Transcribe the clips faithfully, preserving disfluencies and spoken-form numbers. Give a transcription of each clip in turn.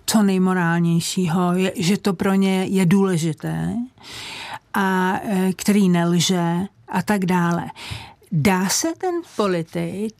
co nejmorálnějšího, je, že to pro ně je důležité a který nelže a tak dále. Dá se ten politik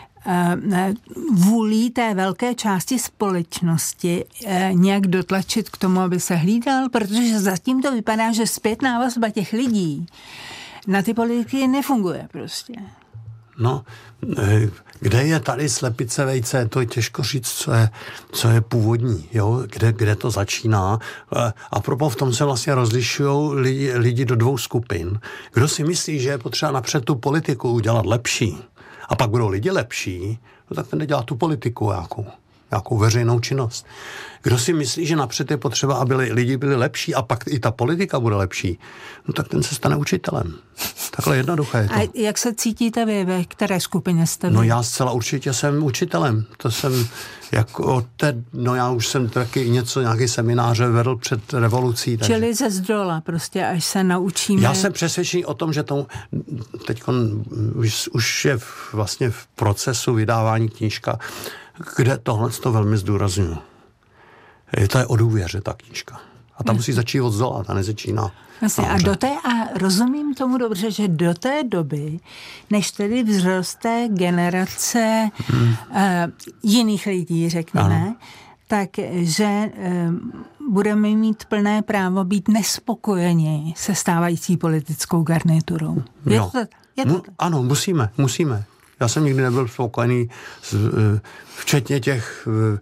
vůlí té velké části společnosti nějak dotlačit k tomu, aby se hlídal, protože zatím to vypadá, že zpětná vazba těch lidí na ty politiky nefunguje prostě. No, kde je tady slepice vejce, to je těžko říct, co je, co je původní, jo? Kde, kde to začíná. A propos v tom se vlastně rozlišují lidi, lidi do dvou skupin. Kdo si myslí, že je potřeba napřed tu politiku udělat lepší, a pak budou lidi lepší, no tak ten nedělá tu politiku nějakou, nějakou veřejnou činnost. Kdo si myslí, že napřed je potřeba, aby lidi byli lepší a pak i ta politika bude lepší, no tak ten se stane učitelem. Takhle jednoduché je to. A jak se cítíte vy, ve které skupině jste vy? No já zcela určitě jsem učitelem. To jsem jako te, no já už jsem taky něco, nějaký semináře vedl před revolucí. Takže. Čili ze zdola prostě, až se naučíme. Já jsem přesvědčený o tom, že to teď už, už je v, vlastně v procesu vydávání knížka, kde tohle to velmi zdůrazňuji. Je to je o důvěře, ta knížka. A ta musí začít od zdola, ta nezačíná. Vlastně, a, do té, a rozumím tomu dobře, že do té doby, než tedy vzroste generace hmm. uh, jiných lidí, řekněme, ano. takže uh, budeme mít plné právo být nespokojeni se stávající politickou garniturou. Je no. to, je to Mu, ano, musíme, musíme. Já jsem nikdy nebyl spokojený, s, uh, včetně těch uh,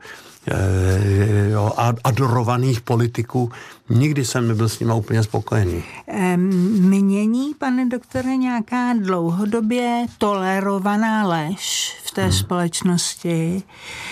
Jo, adorovaných politiků. Nikdy jsem nebyl s nimi úplně spokojený. Mění, pane doktore, nějaká dlouhodobě tolerovaná lež v té hmm. společnosti?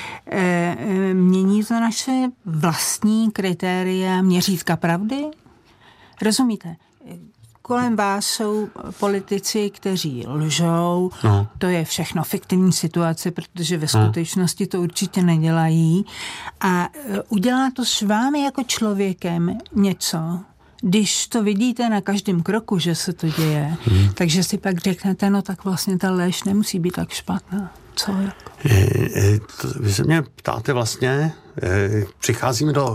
Mění to naše vlastní kritéria měřítka pravdy? Rozumíte? Kolem vás jsou politici, kteří lžou, no. To je všechno fiktivní situace, protože ve skutečnosti to určitě nedělají. A udělá to s vámi jako člověkem něco, když to vidíte na každém kroku, že se to děje, hmm. takže si pak řeknete, no tak vlastně ta lež nemusí být tak špatná. Co jako? Vy se mě ptáte vlastně, přicházíme do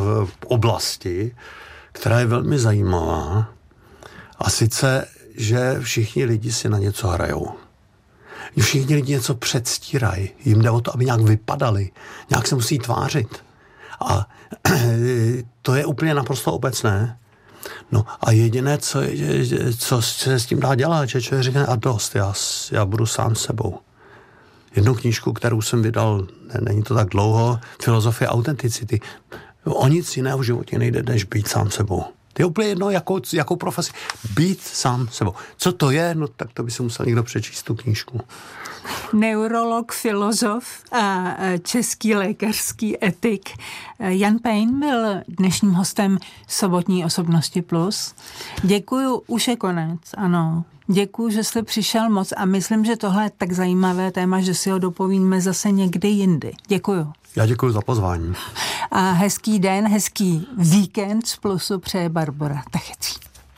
oblasti, která je velmi zajímavá, a sice, že všichni lidi si na něco hrajou. Všichni lidi něco předstírají. Jim jde o to, aby nějak vypadali. Nějak se musí tvářit. A to je úplně naprosto obecné. No a jediné, co, co se s tím dá dělat, že člověk říká, a dost, já, já budu sám sebou. Jednu knížku, kterou jsem vydal, ne, není to tak dlouho, Filozofie autenticity. O nic jiného v životě nejde, než být sám sebou. To je úplně jedno, jakou, jakou profesi. Být sám sebou. Co to je? No tak to by si musel někdo přečíst tu knížku. Neurolog, filozof a český lékařský etik Jan Pejn byl dnešním hostem Sobotní osobnosti plus. Děkuju, už je konec, ano. Děkuju, že jste přišel moc a myslím, že tohle je tak zajímavé téma, že si ho dopovíme zase někdy jindy. Děkuju. Já děkuji za pozvání. A hezký den, hezký víkend z Plusu přeje Barbora Tachecí.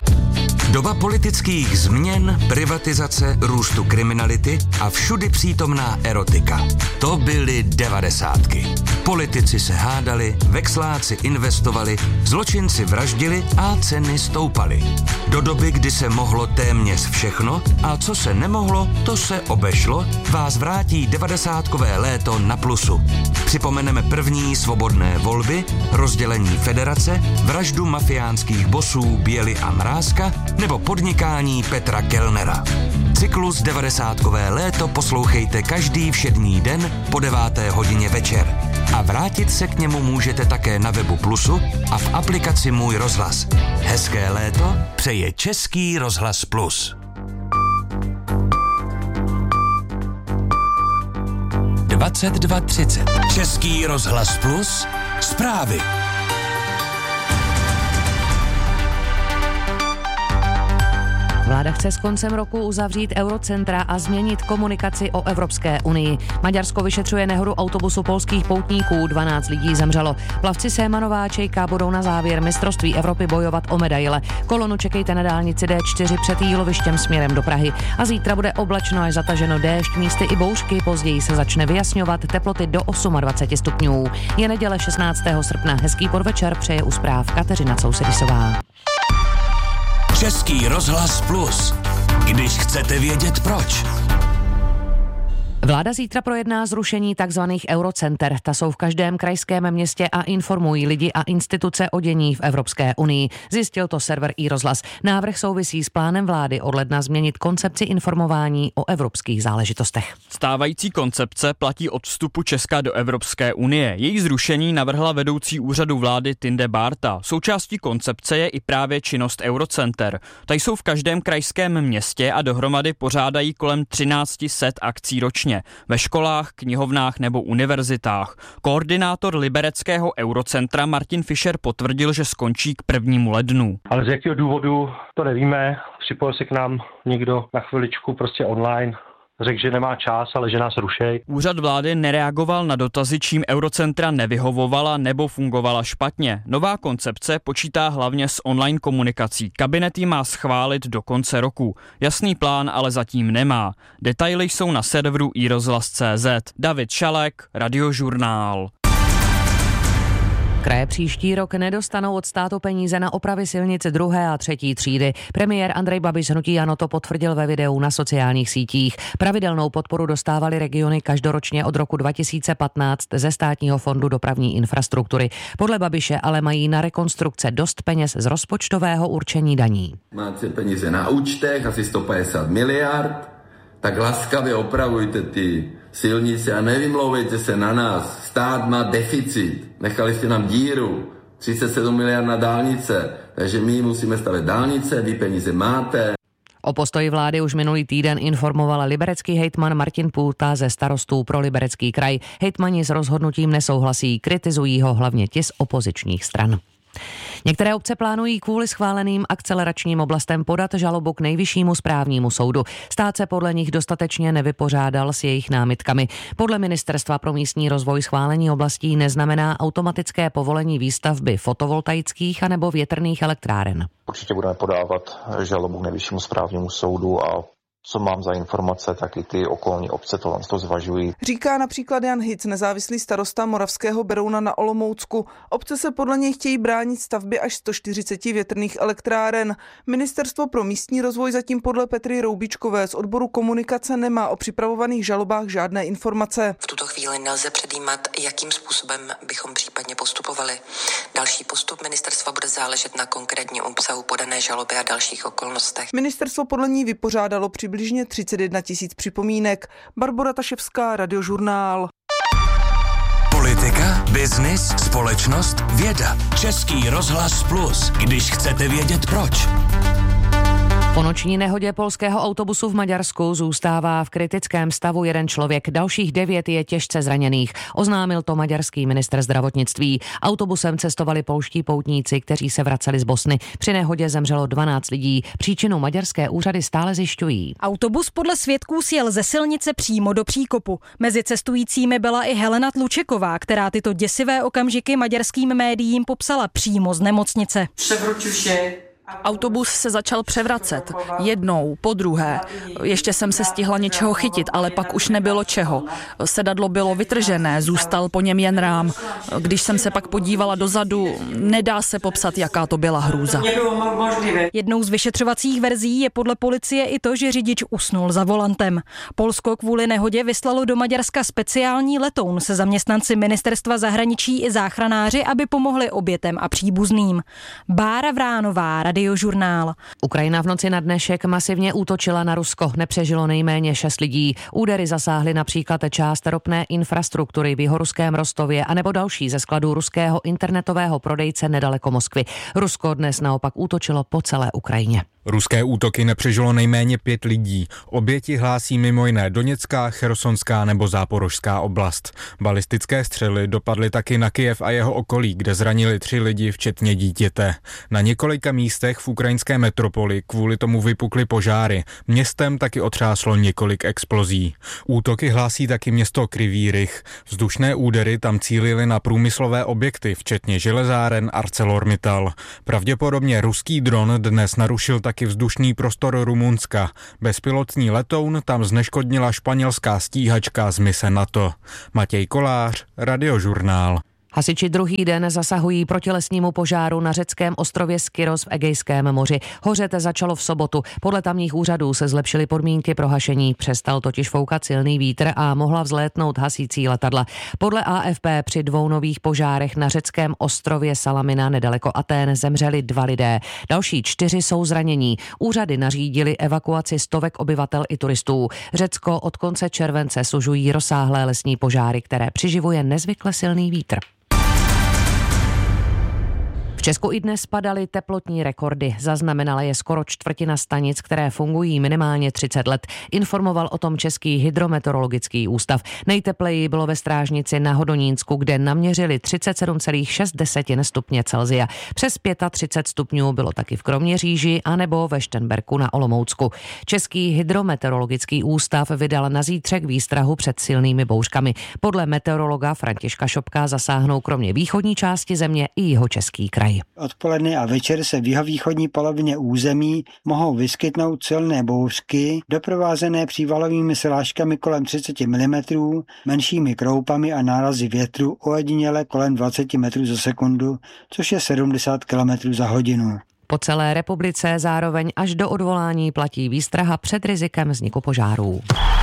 Doba politických změn, privatizace, růstu kriminality a všudy přítomná erotika. To byly devadesátky. Politici se hádali, veksláci investovali, zločinci vraždili a ceny stoupaly. Do doby, kdy se mohlo téměř všechno a co se nemohlo, to se obešlo, vás vrátí devadesátkové léto na Plusu. Připomeneme první svobodné volby, rozdělení federace, vraždu mafiánských bosů Běly a Mrázka nebo podnikání Petra Kellnera. Cyklus devadesátkové léto poslouchejte každý všední den po deváté hodině večer. A vrátit se k němu můžete také na webu Plusu a v aplikaci Můj rozhlas. Hezké léto přeje Český rozhlas Plus. dvacet dva třicet. Český rozhlas Plus. Zprávy. Vláda chce s koncem roku uzavřít eurocentra a změnit komunikaci o Evropské unii. Maďarsko vyšetřuje nehodu autobusu polských poutníků, dvanáct lidí zemřelo. Plavci Sémanová a Čejka budou na závěr mistrovství Evropy bojovat o medaile. Kolonu čekejte na dálnici D čtyři před Jílovištěm směrem do Prahy. A zítra bude oblačno až zataženo déšť, místy i bouřky, později se začne vyjasňovat, teploty do dvacet osm stupňů. Je neděle šestnáctého srpna, hezký podvečer přeje u zpráv Kateřina Sousedisová. Český rozhlas Plus. Když chcete vědět proč. Vláda zítra projedná zrušení takzvaných eurocenter. Ta jsou v každém krajském městě a informují lidi a instituce o dění v Evropské unii. Zjistil to server iRozhlas. Návrh souvisí s plánem vlády od ledna změnit koncepci informování o evropských záležitostech. Stávající koncepce platí od vstupu Česka do Evropské unie. Její zrušení navrhla vedoucí úřadu vlády Tinde Bárta. Součástí koncepce je i právě činnost eurocenter. Ta jsou v každém krajském městě a dohromady pořádají kolem třináct set akcí ročně. Ve školách, knihovnách nebo univerzitách. Koordinátor libereckého eurocentra Martin Fischer potvrdil, že skončí k prvnímu lednu. Ale z jakého důvodu, to nevíme. Připojil se k nám někdo na chviličku prostě online. Řekl, že nemá čas, ale že nás rušej. Úřad vlády nereagoval na dotazy, čím eurocentra nevyhovovala nebo fungovala špatně. Nová koncepce počítá hlavně s online komunikací. Kabinet ji má schválit do konce roku. Jasný plán ale zatím nemá. Detaily jsou na serveru iRozhlas tečka cé zet. David Šalek, Radiožurnál. Kraje příští rok nedostanou od státu peníze na opravy silnic druhé a třetí třídy. Premiér Andrej Babiš z hnutí ANO to potvrdil ve videu na sociálních sítích. Pravidelnou podporu dostávaly regiony každoročně od roku dva tisíce patnáct ze Státního fondu dopravní infrastruktury. Podle Babiše ale mají na rekonstrukce dost peněz z rozpočtového určení daní. Máte peníze na účtech, asi sto padesát miliard, tak laskavě opravujte ty silnice a nevymlouvejte se na nás. Stát má deficit. Nechali jste nám díru. třicet sedm miliard na dálnice. Takže my musíme stavět dálnice, vy peníze máte. O postoji vlády už minulý týden informoval liberecký hejtman Martin Půta ze Starostů pro Liberecký kraj. Hejtmani s rozhodnutím nesouhlasí, kritizují ho hlavně ti z opozičních stran. Některé obce plánují kvůli schváleným akceleračním oblastem podat žalobu k Nejvyššímu správnímu soudu. Stát se podle nich dostatečně nevypořádal s jejich námitkami. Podle Ministerstva pro místní rozvoj schválení oblastí neznamená automatické povolení výstavby fotovoltaických anebo větrných elektráren. Určitě budeme podávat žalobu k Nejvyššímu správnímu soudu a co mám za informace, tak i ty okolní obce tohle to zvažují. Říká například Jan Hic, nezávislý starosta Moravského Berouna na Olomoucku. Obce se podle něj chtějí bránit stavby až sto čtyřicet větrných elektráren. Ministerstvo pro místní rozvoj zatím podle Petry Roubičkové z odboru komunikace nemá o připravovaných žalobách žádné informace. V tuto chvíli nelze předjímat, jakým způsobem bychom případně postupovali. Další postup ministerstva bude záležet na konkrétním obsahu podané žaloby a dalších okolnostech. Ministerstvo podle ní vypořádalo přibližně třicet jedna tisíc připomínek. Barbora Taševská, Radiožurnál. Politika, biznis, společnost, věda. Český rozhlas Plus. Když chcete vědět proč. Po noční nehodě polského autobusu v Maďarsku zůstává v kritickém stavu jeden člověk, dalších devět je těžce zraněných. Oznámil to maďarský ministr zdravotnictví. Autobusem cestovali polští poutníci, kteří se vraceli z Bosny. Při nehodě zemřelo dvanáct lidí. Příčinu maďarské úřady stále zjišťují. Autobus podle svědků sjel ze silnice přímo do příkopu. Mezi cestujícími byla i Helena Tlučeková, která tyto děsivé okamžiky maďarským médiím popsala přímo z nemocnice. Převručil se. Autobus se začal převracet. Jednou, po druhé. Ještě jsem se stihla něčeho chytit, ale pak už nebylo čeho. Sedadlo bylo vytržené, zůstal po něm jen rám. Když jsem se pak podívala dozadu, nedá se popsat, jaká to byla hrůza. Jednou z vyšetřovacích verzí je podle policie i to, že řidič usnul za volantem. Polsko kvůli nehodě vyslalo do Maďarska speciální letoun se zaměstnanci ministerstva zahraničí i záchranáři, aby pomohli obětem a příbuzným. Bára Vránová, Radiožurnál. Ukrajina v noci na dnešek masivně útočila na Rusko. Nepřežilo nejméně šest lidí. Údery zasáhly například část ropné infrastruktury v jihoruském Rostově anebo další ze skladů ruského internetového prodejce nedaleko Moskvy. Rusko dnes naopak útočilo po celé Ukrajině. Ruské útoky nepřežilo nejméně pět lidí. Oběti hlásí mimo jiné Doněcká, Chersonská nebo Záporožská oblast. Balistické střely dopadly taky na Kyjev a jeho okolí, kde zranili tři lidi, včetně dítěte. Na několika místech v ukrajinské metropoli kvůli tomu vypukly požáry. Městem taky otřáslo několik explozí. Útoky hlásí taky město Kryvý Rih. Vzdušné údery tam cílily na průmyslové objekty, včetně železáren ArcelorMittal. Pravděpodobně ruský dron dnes narušil taky vzdušný prostor Rumunska. Bezpilotní letoun tam zneškodnila španělská stíhačka z mise NATO. Matěj Kolář, Radiožurnál. Hasiči druhý den zasahují proti lesnímu požáru na řeckém ostrově Skyros v Egejském moři. Hořet začalo v sobotu. Podle tamních úřadů se zlepšily podmínky pro hašení. Přestal totiž foukat silný vítr a mohla vzlétnout hasící letadla. Podle A F P při dvou nových požárech na řeckém ostrově Salamina nedaleko Atén zemřeli dva lidé. Další čtyři jsou zranění. Úřady nařídili evakuaci stovek obyvatel i turistů. Řecko od konce července sužují rozsáhlé lesní požáry, které přiživuje nezvykle silný vítr. V Česku i dnes padaly teplotní rekordy. Zaznamenala je skoro čtvrtina stanic, které fungují minimálně třicet let. Informoval o tom Český hydrometeorologický ústav. Nejtepleji bylo ve Strážnici na Hodonínsku, kde naměřili třicet sedm celá šest stupně Celsia. Přes třicet pět stupňů bylo taky v Kroměříži anebo ve Šternberku na Olomoucku. Český hydrometeorologický ústav vydal na zítřek výstrahu před silnými bouřkami. Podle meteorologa Františka Šopka zasáhnou kromě východní části země i jihočeský kraj. Odpoledne a večer se v jihovýchodní polovině území mohou vyskytnout silné bouřky, doprovázené přívalovými srážkami kolem třicet milimetrů, menšími kroupami a nárazy větru ojediněle kolem dvacet metrů za sekundu, což je sedmdesát kilometrů za hodinu. Po celé republice zároveň až do odvolání platí výstraha před rizikem vzniku požárů.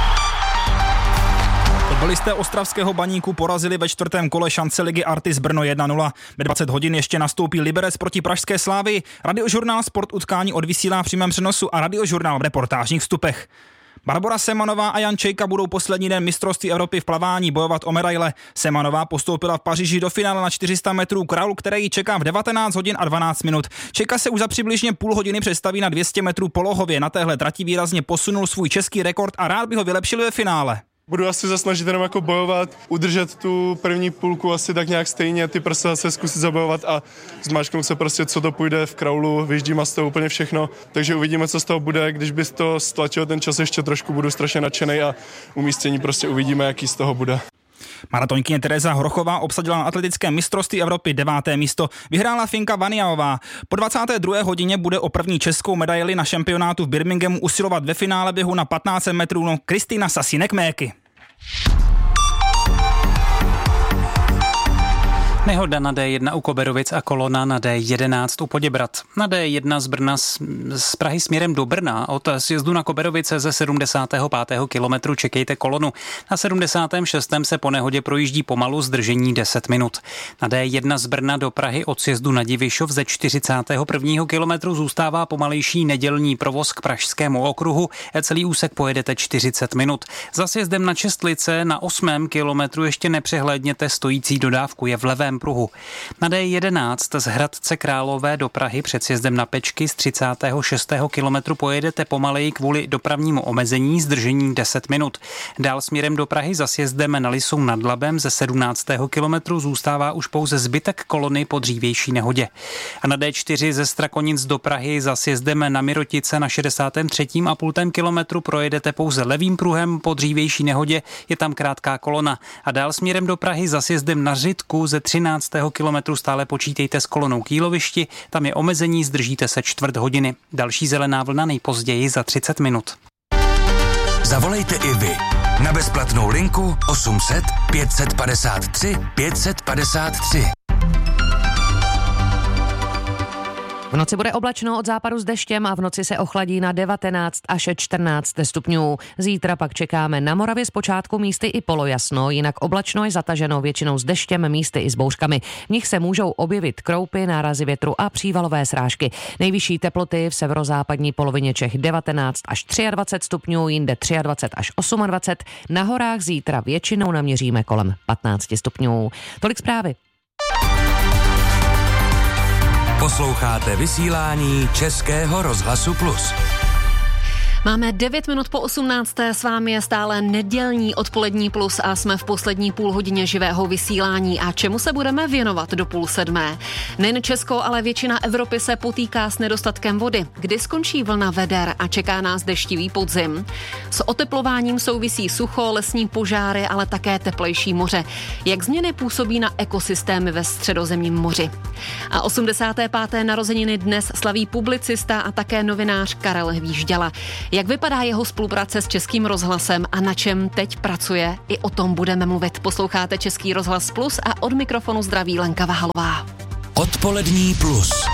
Fotbalisté ostravského Baníku porazili ve čtvrtém kole šance ligy Artis Brno jedna nula. Ve dvacet hodin ještě nastoupí Liberec proti pražské Slávii. Radiožurnál Sport utkání odvysílá v přímém přenosu a Radiožurnál v reportážních vstupech. Barbora Semanová a Jan Čejka budou poslední den mistrovství Evropy v plavání bojovat o medaile. Semanová postoupila v Paříži do finále na čtyři sta metrů kraulu, který ji čeká v devatenáct hodin a dvanáct minut. Čejka se už za přibližně půl hodiny představí na dvě stě metrů polohově. Na téhle trati výrazně posunul svůj český rekord a rád by ho vylepšil ve finále. Budu asi se snažit jenom jako bojovat, udržet tu první půlku asi tak nějak stejně, ty prsa se zkusit zabojovat a zmáčknout se prostě, co to půjde v kraulu, vyjíždím z toho úplně všechno, takže uvidíme, co z toho bude, když by to stlačilo ten čas ještě trošku, budu strašně nadšenej a umístění prostě uvidíme, jaký z toho bude. Maratonkyně Tereza Hrochová obsadila na atletickém mistrovství Evropy deváté místo. Vyhrála Finka Vaniaová. Po dvacáté druhé hodině bude o první českou medaili na šampionátu v Birminghamu usilovat ve finále běhu na patnáct metrů no Kristýna Sasinek-Méky. Nehoda na D jedna u Koberovic a kolona na D jedenáct u Poděbrad. Na D jedna z Brna z Prahy směrem do Brna od sjezdu na Koberovice ze sedmdesátého pátého kilometru čekejte kolonu. Na sedmdesátém šestém se po nehodě projíždí pomalu, zdržení deset minut. Na D jedna z Brna do Prahy od sjezdu na Divišov ze čtyřicátého prvního kilometru zůstává pomalejší nedělní provoz k Pražskému okruhu. Celý úsek pojedete čtyřicet minut. Za sjezdem na Čestlice na osmém kilometru ještě nepřehlédněte stojící dodávku, je v levém pruhu. Na D jedenáct z Hradce Králové do Prahy před sjezdem na Pečky z třicátého šestého kilometru pojedete pomaleji kvůli dopravnímu omezení, zdržení deset minut. Dál směrem do Prahy za sjezdem na Lisou nad Labem ze sedmnáctého kilometru zůstává už pouze zbytek kolony po dřívější nehodě. A na D čtyři ze Strakonic do Prahy za sjezdem na Mirotice na šedesátém třetím a půl kilometru projedete pouze levým pruhem, po dřívější nehodě je tam krátká kolona. A dál směrem do Prahy za sjezdem na Řitku ze třináctého kilometru stále počítejte s kolonou k Jílovišti, tam je omezení, zdržíte se čtvrt hodiny. Další zelená vlna nejpozději za třicet minut. Zavolejte i vy na bezplatnou linku osm set pět set padesát tři pět set padesát tři. V noci bude oblačno od západu s deštěm a v noci se ochladí na devatenáct až čtrnáct stupňů. Zítra pak čekáme na Moravě zpočátku místy i polojasno, jinak oblačno je zataženo většinou s deštěm, místy i s bouřkami. V nich se můžou objevit kroupy, nárazy větru a přívalové srážky. Nejvyšší teploty v severozápadní polovině Čech devatenáct až dvacet tři stupňů, jinde dvacet tři až dvacet osm. Na horách zítra většinou naměříme kolem patnáct stupňů. Tolik zprávy. Posloucháte vysílání Českého rozhlasu Plus. Máme devět minut po osmnácté, s vámi je stále nedělní odpolední Plus a jsme v poslední půl hodině živého vysílání. A čemu se budeme věnovat do půl sedmé? Nejen Česko, ale většina Evropy se potýká s nedostatkem vody. Kdy skončí vlna veder a čeká nás deštivý podzim? S oteplováním souvisí sucho, lesní požáry, ale také teplejší moře. Jak změny působí na ekosystémy ve Středozemním moři? A osmdesáté páté narozeniny dnes slaví publicista a také novinář Karel Hvížďala. Jak vypadá jeho spolupráce s Českým rozhlasem a na čem teď pracuje? I o tom budeme mluvit. Posloucháte Český rozhlas Plus a od mikrofonu zdraví Lenka Vahalová. Odpolední Plus.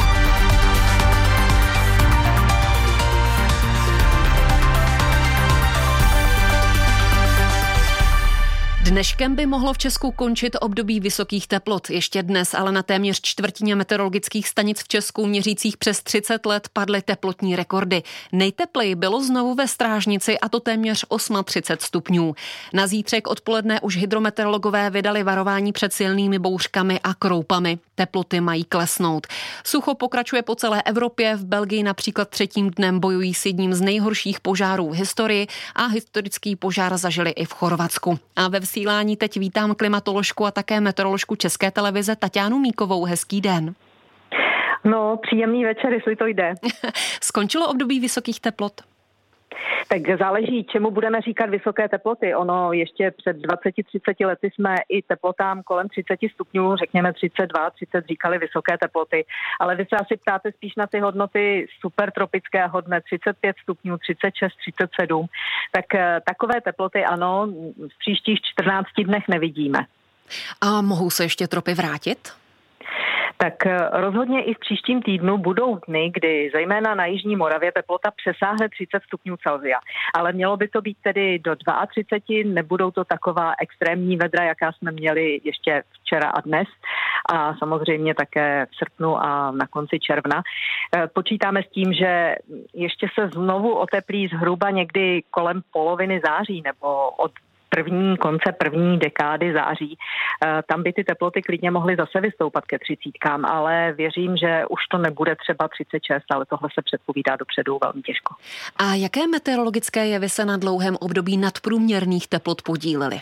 Dneškem by mohlo v Česku končit období vysokých teplot. Ještě dnes ale na téměř čtvrtině meteorologických stanic v Česku měřících přes třicet let padly teplotní rekordy. Nejtepleji bylo znovu ve Strážnici a to téměř třicet osm stupňů. Na zítřek odpoledne už hydrometeorologové vydali varování před silnými bouřkami a kroupami. Teploty mají klesnout. Sucho pokračuje po celé Evropě. V Belgii například třetím dnem bojují s jedním z nejhorších požárů v historii a historický požár zažili i v Chorvatsku. A ve vysílání teď vítám klimatoložku a také meteoroložku České televize Taťánu Míkovou. Hezký den. No, příjemný večer, jestli to jde. Skončilo období vysokých teplot? Tak záleží, čemu budeme říkat vysoké teploty. Ono ještě před dvaceti třiceti lety jsme i teplotám kolem třicet stupňů, řekněme třicet dva, třicet říkali vysoké teploty. Ale vy se asi ptáte spíš na ty hodnoty supertropické hodné třicet pět stupňů, třicet šest, třicet sedm. Tak takové teploty ano, v příštích čtrnácti dnech nevidíme. A mohou se ještě tropy vrátit? Tak rozhodně i v příštím týdnu budou dny, kdy zejména na jižní Moravě teplota přesáhne třicet stupňů Celsia. Ale mělo by to být tedy do třicet dva, nebudou to taková extrémní vedra, jaká jsme měli ještě včera a dnes a samozřejmě také v srpnu a na konci června. Počítáme s tím, že ještě se znovu oteplí zhruba někdy kolem poloviny září nebo od první, konce první dekády září. Tam by ty teploty klidně mohly zase vystoupat ke třicítkám, ale věřím, že už to nebude třeba třicet šest, ale tohle se předpovídá dopředu velmi těžko. A jaké meteorologické jevy se na dlouhém období nadprůměrných teplot podílely?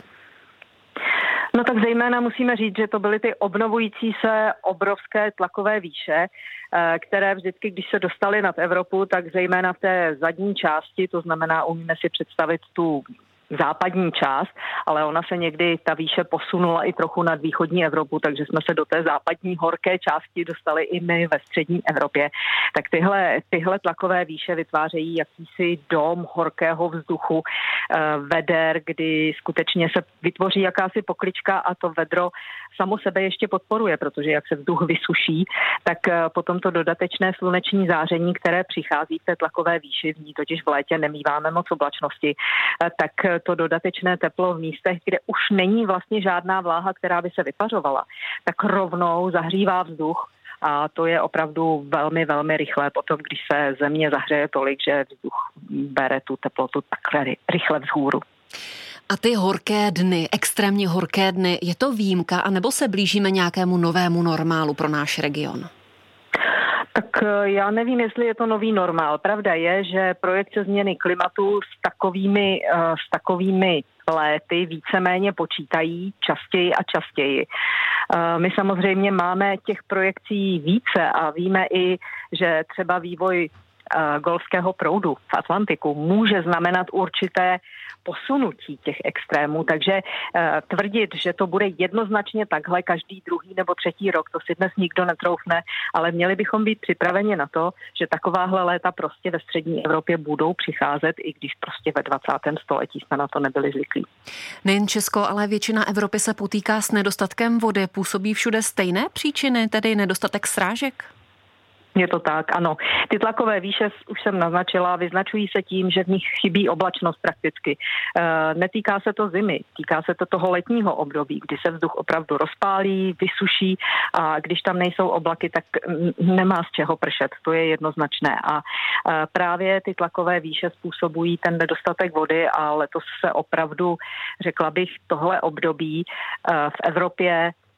No tak zejména musíme říct, že to byly ty obnovující se obrovské tlakové výše, které vždycky, když se dostaly nad Evropu, tak zejména v té zadní části, to znamená, umíme si představit tu západní část, ale ona se někdy, ta výše posunula i trochu nad východní Evropu, takže jsme se do té západní horké části dostali i my ve střední Evropě. Tak tyhle, tyhle tlakové výše vytvářejí jakýsi dom horkého vzduchu, veder, kdy skutečně se vytvoří jakási poklička a to vedro samo sebe ještě podporuje, protože jak se vzduch vysuší, tak potom to dodatečné sluneční záření, které přichází v té tlakové výši, v ní totiž v létě nemíváme moc oblačnosti, tak to dodatečné teplo v místech, kde už není vlastně žádná vláha, která by se vypařovala, tak rovnou zahřívá vzduch a to je opravdu velmi, velmi rychlé potom, když se země zahřeje tolik, že vzduch bere tu teplotu takhle rychle vzhůru. A ty horké dny, extrémně horké dny, je to výjimka, anebo se blížíme nějakému novému normálu pro náš region? Tak já nevím, jestli je to nový normál. Pravda je, že projekce změny klimatu s takovými, s takovými léty víceméně počítají častěji a častěji. My samozřejmě máme těch projekcí více a víme i, že třeba vývoj golfského proudu v Atlantiku může znamenat určité posunutí těch extrémů, takže e, tvrdit, že to bude jednoznačně takhle každý druhý nebo třetí rok, to si dnes nikdo netroufne, ale měli bychom být připraveni na to, že takováhle léta prostě ve střední Evropě budou přicházet, i když prostě ve dvacátém století jsme na to nebyli zvyklí. Nejen Česko, ale většina Evropy se potýká s nedostatkem vody. Působí všude stejné příčiny, tedy nedostatek srážek? Je to tak, ano. Ty tlakové výše, už jsem naznačila, vyznačují se tím, že v nich chybí oblačnost prakticky. E, netýká se to zimy, týká se to toho letního období, kdy se vzduch opravdu rozpálí, vysuší a když tam nejsou oblaky, tak nemá z čeho pršet, to je jednoznačné. A e, právě ty tlakové výše způsobují ten nedostatek vody a letos se opravdu, řekla bych, tohle období e, v Evropě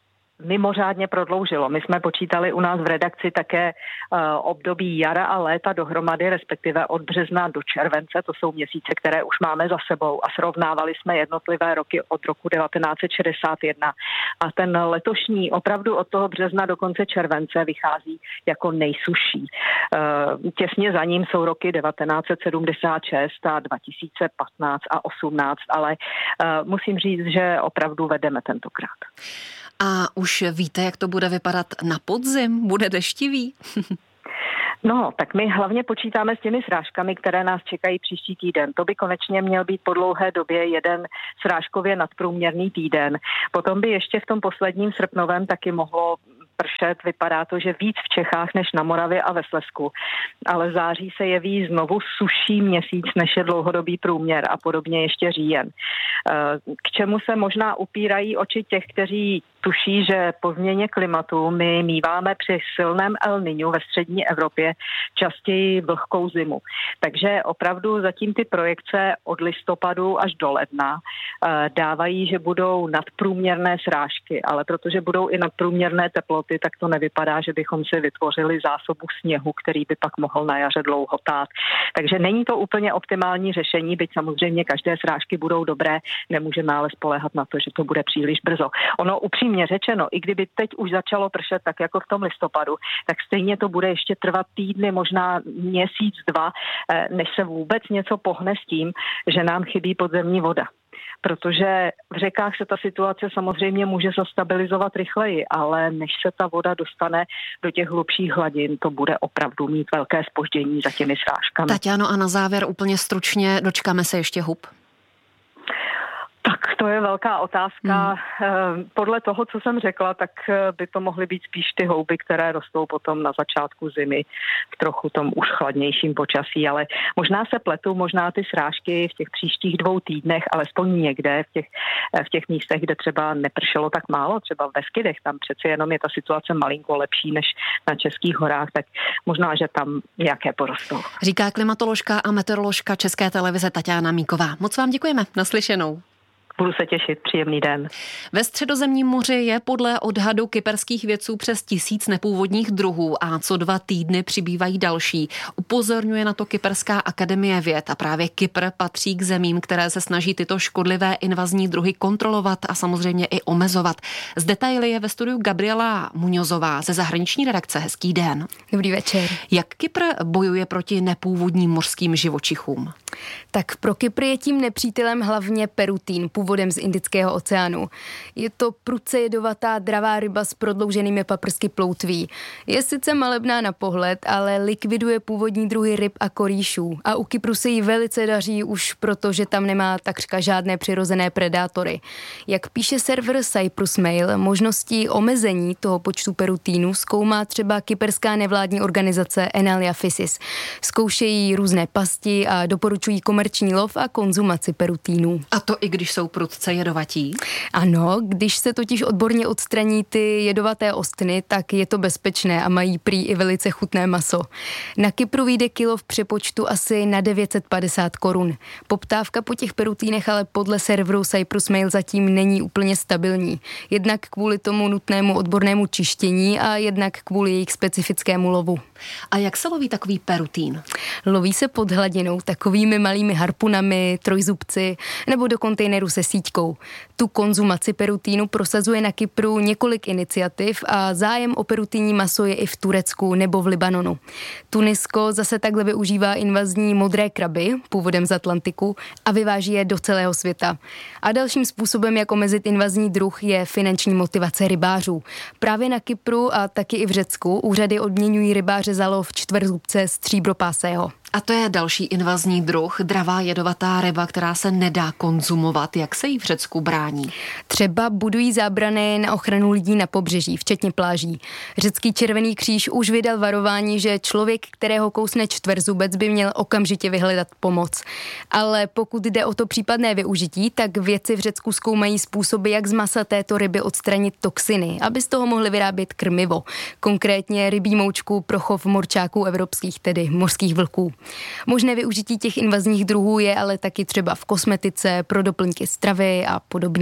mimořádně prodloužilo. My jsme počítali u nás v redakci také uh, období jara a léta dohromady, respektive od března do července, to jsou měsíce, které už máme za sebou a srovnávali jsme jednotlivé roky od roku devatenáct set šedesát jedna a ten letošní opravdu od toho března do konce července vychází jako nejsušší. Uh, těsně za ním jsou roky devatenáct set sedmdesát šest a dva tisíce patnáct a osmnáct, ale uh, musím říct, že opravdu vedeme tentokrát. A už víte, jak to bude vypadat na podzim? Bude deštivý? No, tak my hlavně počítáme s těmi srážkami, které nás čekají příští týden. To by konečně měl být po dlouhé době jeden srážkově nadprůměrný týden. Potom by ještě v tom posledním srpnovém taky mohlo pršet. Vypadá to, že víc v Čechách než na Moravě a ve Slezsku. Ale září se jeví znovu sušší měsíc, než je dlouhodobý průměr a podobně ještě říjen. K čemu se možná upírají oči těch, kteří tuší, že po změně klimatu my míváme při silném El Niñu ve střední Evropě častěji vlhkou zimu. Takže opravdu zatím ty projekce od listopadu až do ledna dávají, že budou nadprůměrné srážky, ale protože budou i nadprůměrné teploty, tak to nevypadá, že bychom si vytvořili zásobu sněhu, který by pak mohl na jaře dlouho tát. Takže není to úplně optimální řešení, byť samozřejmě každé srážky budou dobré, nemůžeme ale spoléhat na to, že to bude příliš brzo. Ono upřímně řečeno, i kdyby teď už začalo pršet tak jako v tom listopadu, tak stejně to bude ještě trvat týdny, možná měsíc, dva, než se vůbec něco pohne s tím, že nám chybí podzemní voda. Protože v řekách se ta situace samozřejmě může zastabilizovat rychleji, ale než se ta voda dostane do těch hlubších hladin, to bude opravdu mít velké zpoždění za těmi srážkami. Tatiano, a na závěr úplně stručně, dočkáme se ještě hub? Tak to je velká otázka. Hmm. Podle toho, co jsem řekla, tak by to mohly být spíš ty houby, které rostou potom na začátku zimy v trochu tom už chladnějším počasí, ale možná se pletu, možná ty srážky v těch příštích dvou týdnech, alespoň někde v těch, v těch místech, kde třeba nepršelo tak málo, třeba v Beskydech, tam přeci jenom je ta situace malinko lepší než na Českých horách, tak možná, že tam nějaké porostou. Říká klimatoložka a meteoroložka České televize Tatiana Míková. Moc vám děkujeme, naslyšenou. Budu se těšit, příjemný den. Ve Středozemním moři je podle odhadu kyperských vědců přes tisíc nepůvodních druhů a co dva týdny přibývají další. Upozorňuje na to Kyperská akademie věd a právě Kypr patří k zemím, které se snaží tyto škodlivé invazní druhy kontrolovat a samozřejmě i omezovat. Z detaily je ve studiu Gabriela Muňozová ze zahraniční redakce. Hezký den. Dobrý večer. Jak Kypr bojuje proti nepůvodním mořským živočichům? Tak pro Kypr je tím nepřítelem hlavně perutín, původem z Indického oceánu. Je to prudce jedovatá dravá ryba s prodlouženými paprsky ploutví. Je sice malebná na pohled, ale likviduje původní druhy ryb a korýšů. A u Kypru se jí velice daří už proto, že tam nemá takřka žádné přirozené predátory. Jak píše server Cyprus Mail, možností omezení toho počtu perutínů zkoumá třeba kyperská nevládní organizace Enalia Physis. Zkoušejí různé pasti a doporučují komerční lov a konzumaci perutínů. A to i když jsou prudce jedovatí? Ano, když se totiž odborně odstraní ty jedovaté ostny, tak je to bezpečné a mají prý i velice chutné maso. Na Kypru vyjde kilo v přepočtu asi na devět set padesát korun. Poptávka po těch perutínech ale podle serveru Cyprus Mail zatím není úplně stabilní. Jednak kvůli tomu nutnému odbornému čištění a jednak kvůli jejich specifickému lovu. A jak se loví takový perutín? Loví se pod hladinou takovými malými harpunami, trojzubci nebo do kontejneru se síťkou. Tu konzumaci perutínu prosazuje na Kypru několik iniciativ a zájem o perutínní maso je i v Turecku nebo v Libanonu. Tunisko zase takhle využívá invazní modré kraby, původem z Atlantiku, a vyváží je do celého světa. A dalším způsobem, jak omezit invazní druh, je finanční motivace rybářů. Právě na Kypru a taky i v Řecku úřady odměňují rybáře za lov čtverzubce stříbropásého. A to je další invazní druh, dravá jedovatá ryba, která se nedá konzumovat. Jak se jí v Řecku brání? Třeba budují zábrany na ochranu lidí na pobřeží, včetně pláží. Řecký Červený kříž už vydal varování, že člověk, kterého kousne čtverzubec, by měl okamžitě vyhledat pomoc. Ale pokud jde o to případné využití, tak vědci v Řecku zkoumají způsoby, jak z masa této ryby odstranit toxiny, aby z toho mohli vyrábět krmivo. Konkrétně rybí moučku pro chov morčáků evropských, tedy mořských vlků. Možné využití těch invazních druhů je ale taky třeba v kosmetice, pro doplňky stravy a podobně.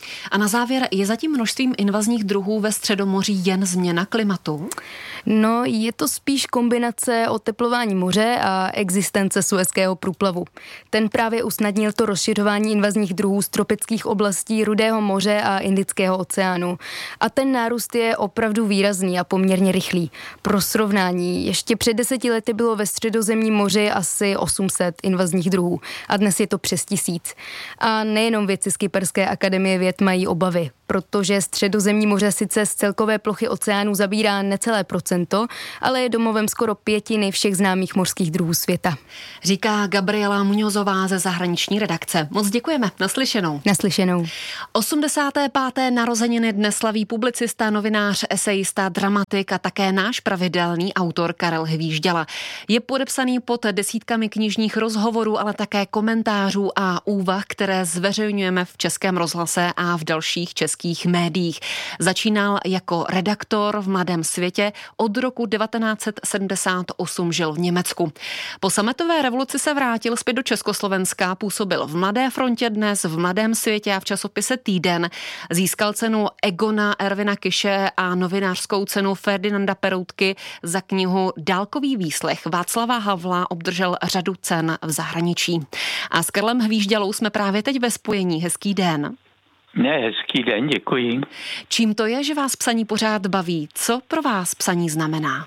A na závěr, je za tím množstvím invazních druhů ve Středomoří jen změna klimatu? No, je to spíš kombinace oteplování moře a existence Suezského průplavu. Ten právě usnadnil to rozšiřování invazních druhů z tropických oblastí Rudého moře a Indického oceánu. A ten nárůst je opravdu výrazný a poměrně rychlý. Pro srovnání, ještě před deseti lety bylo ve Středozemním moři asi osm set invazních druhů a dnes je to přes tisíc. A nejenom vědci z Kyperské akademie věd mají obavy, protože Středozemní moře sice z celkové plochy oceánu zabírá necelé procento, ale je domovem skoro pětiny všech známých mořských druhů světa. Říká Gabriela Muñozová ze zahraniční redakce. Moc děkujeme. Naslyšenou. Naslyšenou. osmdesáté páté narozeniny dnes slaví publicista, novinář, esejista, dramatik a také náš pravidelný autor Karel Hvížděla. Je podepsaný pod desítkami knižních rozhovorů, ale také komentářů a úvah, které zveřejňujeme v Českém rozhlase a v dalších českých médiích. Začínal jako redaktor v Mladém světě, od roku devatenáct set sedmdesát osm žil v Německu. Po sametové revoluci se vrátil zpět do Československa, působil v Mladé frontě, dnes v Mladém světě a v časopise Týden. Získal cenu Egona Ervina Kiše a novinářskou cenu Ferdinanda Peroutky za knihu Dálkový výslech Václava Havla, obdržel řadu cen v zahraničí. A s Karlem Hvíždělou jsme právě teď ve spojení. Hezký den. Ne, hezký den, děkuji. Čím to je, že vás psaní pořád baví? Co pro vás psaní znamená?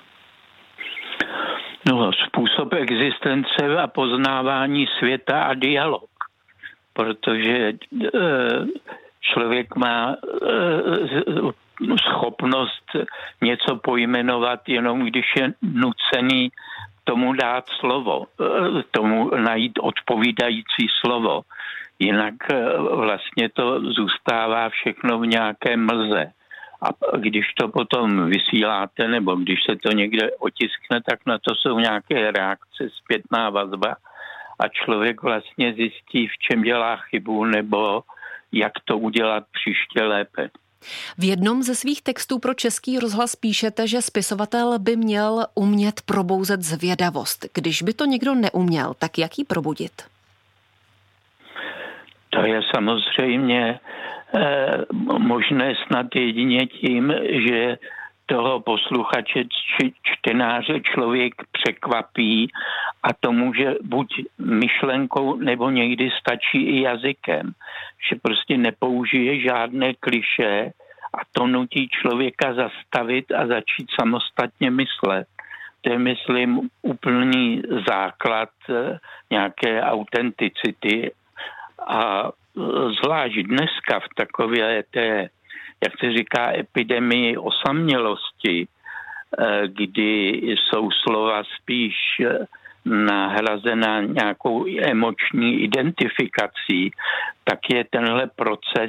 No, způsob existence a poznávání světa a dialog. Protože e, člověk má e, schopnost něco pojmenovat, jenom když je nucený tomu dát slovo, e, tomu najít odpovídající slovo. Jinak vlastně to zůstává všechno v nějaké mlze. A když to potom vysíláte, nebo když se to někde otiskne, tak na to jsou nějaké reakce, zpětná vazba a člověk vlastně zjistí, v čem dělá chybu, nebo jak to udělat příště lépe. V jednom ze svých textů pro Český rozhlas píšete, že spisovatel by měl umět probouzet zvědavost. Když by to někdo neuměl, tak jak ji probudit? To je samozřejmě eh, možné snad jedině tím, že toho posluchače či čtenáře člověk překvapí a to může buď myšlenkou, nebo někdy stačí i jazykem. Že prostě nepoužije žádné klišé a to nutí člověka zastavit a začít samostatně myslet. To je, myslím, úplný základ eh, nějaké autenticity. A zvlášť dneska v takové té, jak se říká, epidemii osamělosti, kdy jsou slova spíš nahrazena nějakou emoční identifikací, tak je tenhle proces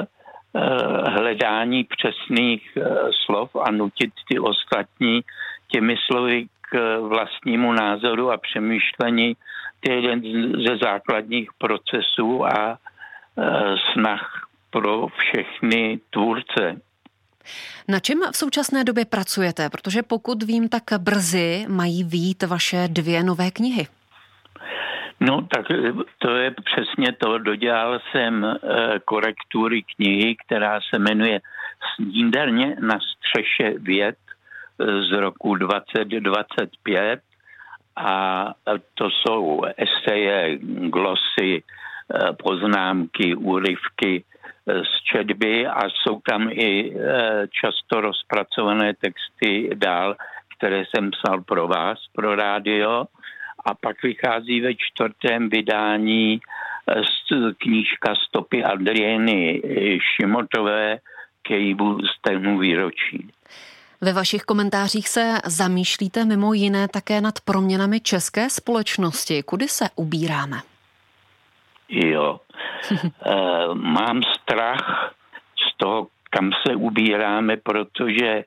hledání přesných slov a nutit ty ostatní těmi slovy k vlastnímu názoru a přemýšlení. To je jeden ze základních procesů a e, snah pro všechny tvůrce. Na čem v současné době pracujete? Protože pokud vím, tak brzy mají vyjít vaše dvě nové knihy. No tak to je přesně to. Dodělal jsem e, korektury knihy, která se jmenuje Snídaně na střeše věd z roku dvacet dvacet pět. A to jsou eseje, glosy, poznámky, úryvky z četby a jsou tam i často rozpracované texty dál, které jsem psal pro vás, pro rádio. A pak vychází ve čtvrtém vydání knížka Stopy Adrieny Šimotové k jejímu stému výročí. Ve vašich komentářích se zamýšlíte mimo jiné také nad proměnami české společnosti. Kudy se ubíráme? Jo. e, mám strach z toho, kam se ubíráme, protože e,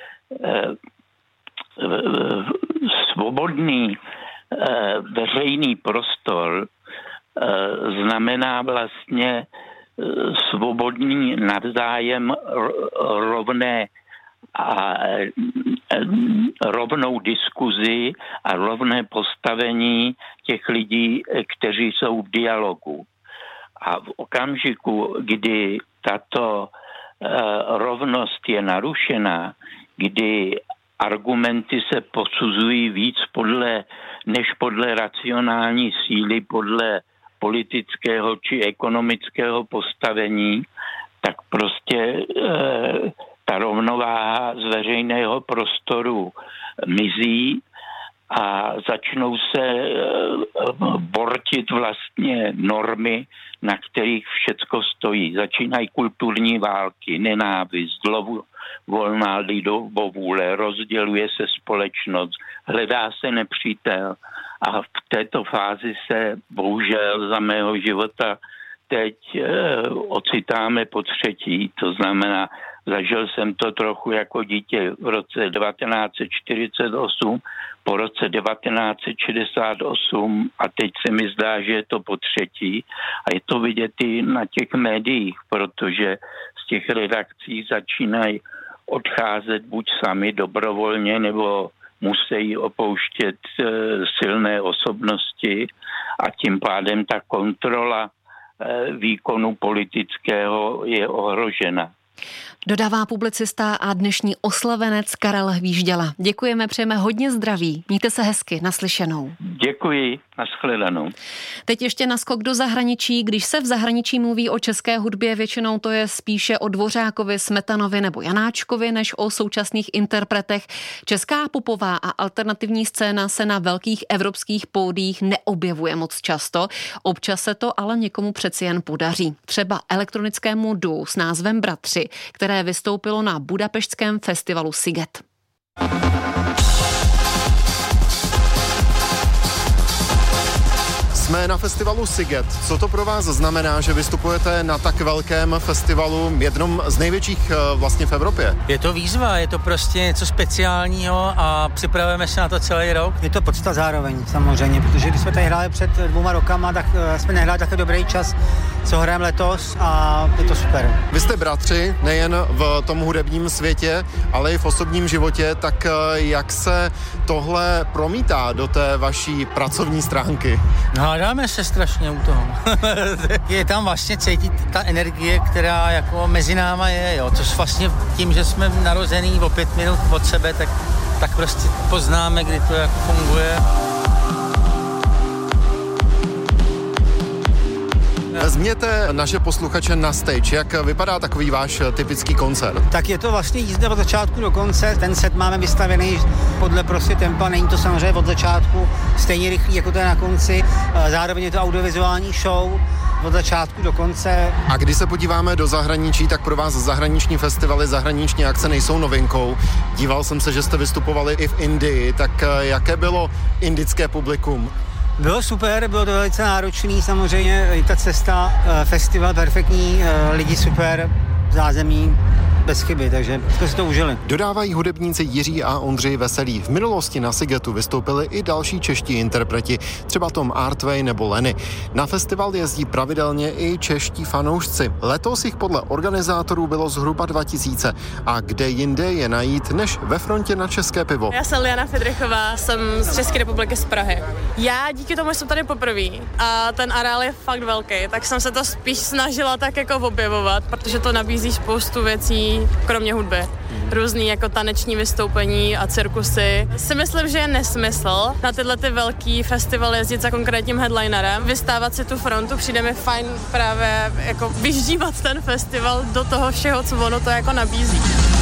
svobodný e, veřejný prostor e, znamená vlastně e, svobodný navzájem rovné a rovnou diskuzi a rovné postavení těch lidí, kteří jsou v dialogu. A v okamžiku, kdy tato rovnost je narušená, kdy argumenty se posuzují víc podle, než podle racionální síly, podle politického či ekonomického postavení, tak prostě e, ta rovnováha z veřejného prostoru mizí a začnou se e, bortit vlastně normy, na kterých všecko stojí. Začínají kulturní války, nenávist, zlovolná lidovůle, rozděluje se společnost, hledá se nepřítel. A v této fázi se bohužel za mého života teď e, ocitáme po třetí. To znamená, zažil jsem to trochu jako dítě v roce devatenáct set čtyřicet osm, po roce devatenáct set šedesát osm a teď se mi zdá, že je to po třetí. A je to vidět i na těch médiích, protože z těch redakcí začínají odcházet buď sami dobrovolně, nebo musí opouštět e, silné osobnosti a tím pádem ta kontrola e, výkonu politického je ohrožena. Dodává publicista a dnešní oslavenec Karel Hvížděla. Děkujeme, přejeme hodně zdraví. Mějte se hezky, naslyšenou. Děkuji, nashledanou. Teď ještě naskok do zahraničí. Když se v zahraničí mluví o české hudbě, většinou to je spíše o Dvořákovi, Smetanovi nebo Janáčkovi, než o současných interpretech. Česká popová a alternativní scéna se na velkých evropských pódiích neobjevuje moc často. Občas se to ale někomu přeci jen podaří. Třeba elektronickému duo s názvem Bratři, které vystoupilo na budapešťském festivalu Sziget. Jsme na festivalu Sziget. Co to pro vás znamená, že vystupujete na tak velkém festivalu, jednom z největších vlastně v Evropě? Je to výzva, je to prostě něco speciálního a připravujeme se na to celý rok. Je to podsta zároveň samozřejmě, protože když jsme tady hráli před dvouma rokama, tak jsme nehráli takový dobrý čas, co hrajeme letos a je to super. Vy jste bratři, nejen v tom hudebním světě, ale i v osobním životě, tak jak se tohle promítá do té vaší pracovní stránky? Hádáme se strašně u toho. Je tam vlastně cítit ta energie, která jako mezi náma je, jo. Což vlastně tím, že jsme narozený o pět minut od sebe, tak, tak prostě poznáme, kdy to jako funguje. Vezměte naše posluchače na stage. Jak vypadá takový váš typický koncert? Tak je to vlastně jízda od začátku do konce. Ten set máme vystavený podle prostě tempa. Není to samozřejmě od začátku stejně rychlý, jako to je na konci. Zároveň je to audiovizuální show od začátku do konce. A když se podíváme do zahraničí, tak pro vás zahraniční festivaly, zahraniční akce nejsou novinkou. Díval jsem se, že jste vystupovali i v Indii. Tak jaké bylo indické publikum? Bylo super, bylo to velice náročný, samozřejmě i ta cesta, festival perfektní, lidi super, zázemí bez chyby, takže jsme si to užili. Dodávají hudebníci Jiří a Ondřej Veselí. V minulosti na Szigetu vystoupili i další čeští interpreti, třeba Tom Artway nebo Lenny. Na festival jezdí pravidelně i čeští fanoušci. Letos jich podle organizátorů bylo zhruba dva tisíce. A kde jinde je najít, než ve frontě na české pivo? Já jsem Liana Fedrichová, jsem z České republiky z Prahy. Já díky tomu jsem tady poprvé a ten areál je fakt velký, tak jsem se to spíš snažila tak jako objevovat, protože to nabízí spoustu věcí, kromě hudby. Různý jako taneční vystoupení a cirkusy. Si myslím, že je nesmysl na tyhle ty velký festivaly jezdit za konkrétním headlinerem, vystávat si tu frontu, přijde mi fajn právě jako vyždívat ten festival do toho všeho, co ono to jako nabízí.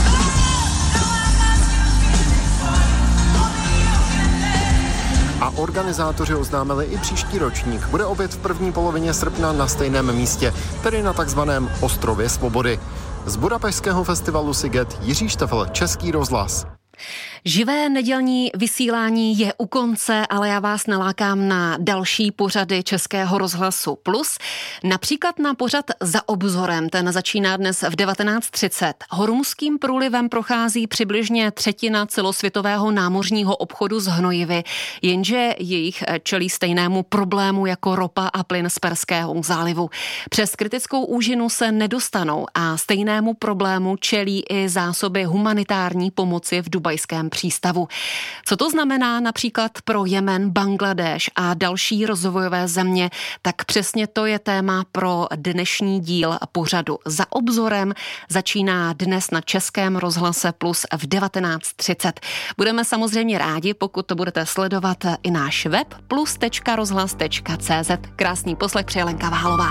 A organizátoři oznámili i příští ročník. Bude opět v první polovině srpna na stejném místě, tedy na takzvaném Ostrově svobody. Z budapešťského festivalu Sziget Jiří Štefel, Český rozhlas. Živé nedělní vysílání je u konce, ale já vás nalákám na další pořady Českého rozhlasu Plus. Například na pořad Za obzorem, ten začíná dnes v devatenáct třicet. Hormuzským průlivem prochází přibližně třetina celosvětového námořního obchodu s hnojivy, jenže jejich čelí stejnému problému jako ropa a plyn z Perského zálivu. Přes kritickou úžinu se nedostanou a stejnému problému čelí i zásoby humanitární pomoci v dubajském novém přístavu. Co to znamená například pro Jemen, Bangladéš a další rozvojové země, tak přesně to je téma pro dnešní díl pořadu Za obzorem. Začíná dnes na Českém rozhlase Plus v devatenáct třicet. Budeme samozřejmě rádi, pokud to budete sledovat i náš web plus tečka rozhlas tečka cé zet. Krásný poslech přeje Lenka Váhalová.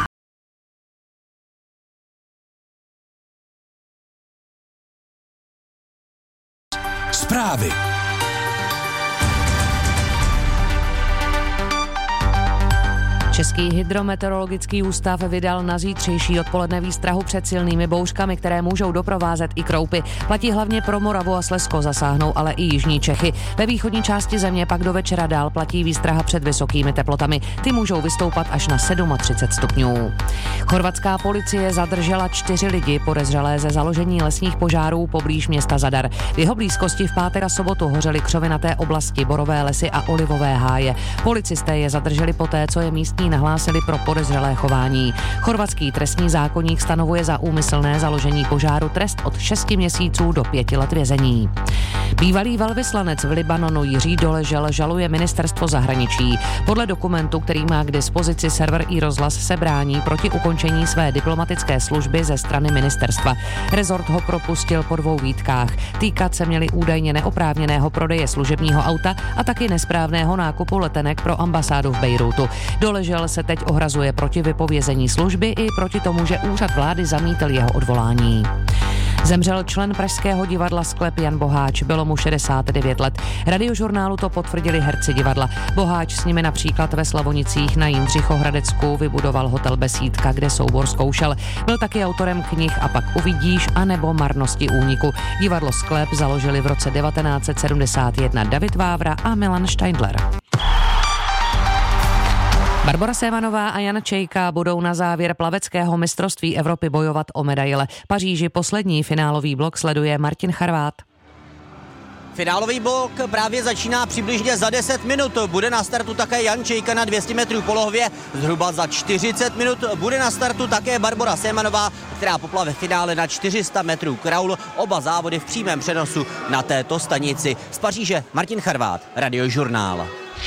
Zprávy. Český hydrometeorologický ústav vydal na zítřejší odpoledne výstrahu před silnými bouřkami, které můžou doprovázet i kroupy. Platí hlavně pro Moravu a Slezsko, zasáhnou ale i jižní Čechy. Ve východní části země pak do večera dál platí výstraha před vysokými teplotami. Ty můžou vystoupat až na třicet sedm stupňů. Chorvatská policie zadržela čtyři lidi podezřelé ze založení lesních požárů poblíž města Zadar. V jeho blízkosti v pátek a sobotu hořely křovinaté oblasti, borové lesy a olivové háje. Policisté je zadrželi poté, co je místní nahlásili pro podezřelé chování. Chorvatský trestní zákoník stanovuje za úmyslné založení požáru trest od šesti měsíců do pěti let vězení. Bývalý velvyslanec v Libanonu Jiří Doležel žaluje ministerstvo zahraničí. Podle dokumentu, který má k dispozici server iRozhlas, se brání proti ukončení své diplomatické služby ze strany ministerstva. Rezort ho propustil po dvou výtkách. Týkat se měli údajně neoprávněného prodeje služebního auta a taky nesprávného nákupu letenek pro ambasádu v Bejrútu. Doležel se teď ohrazuje proti vypovězení služby i proti tomu, že úřad vlády zamítl jeho odvolání. Zemřel člen pražského divadla Sklep Jan Boháč, bylo mu šedesát devět let. Radiožurnálu to potvrdili herci divadla. Boháč s nimi například ve Slavonicích na Jindřichohradecku vybudoval hotel Besídka, kde soubor zkoušel. Byl taky autorem knih A pak uvidíš a nebo Marnosti úniku. Divadlo Sklep založili v roce devatenáct set sedmdesát jedna David Vávra a Milan Steindler. Barbora Sémanová a Jan Čejka budou na závěr plaveckého mistrovství Evropy bojovat o medaile. Paříži poslední finálový blok sleduje Martin Charvát. Finálový blok právě začíná přibližně za deset minut. Bude na startu také Jan Čejka na dvě stě metrů polohově. Zhruba za čtyřicet minut bude na startu také Barbora Sémanová, která poplave v finále na čtyři sta metrů kraul. Oba závody v přímém přenosu na této stanici. Z Paříže Martin Charvát, Radiožurnál.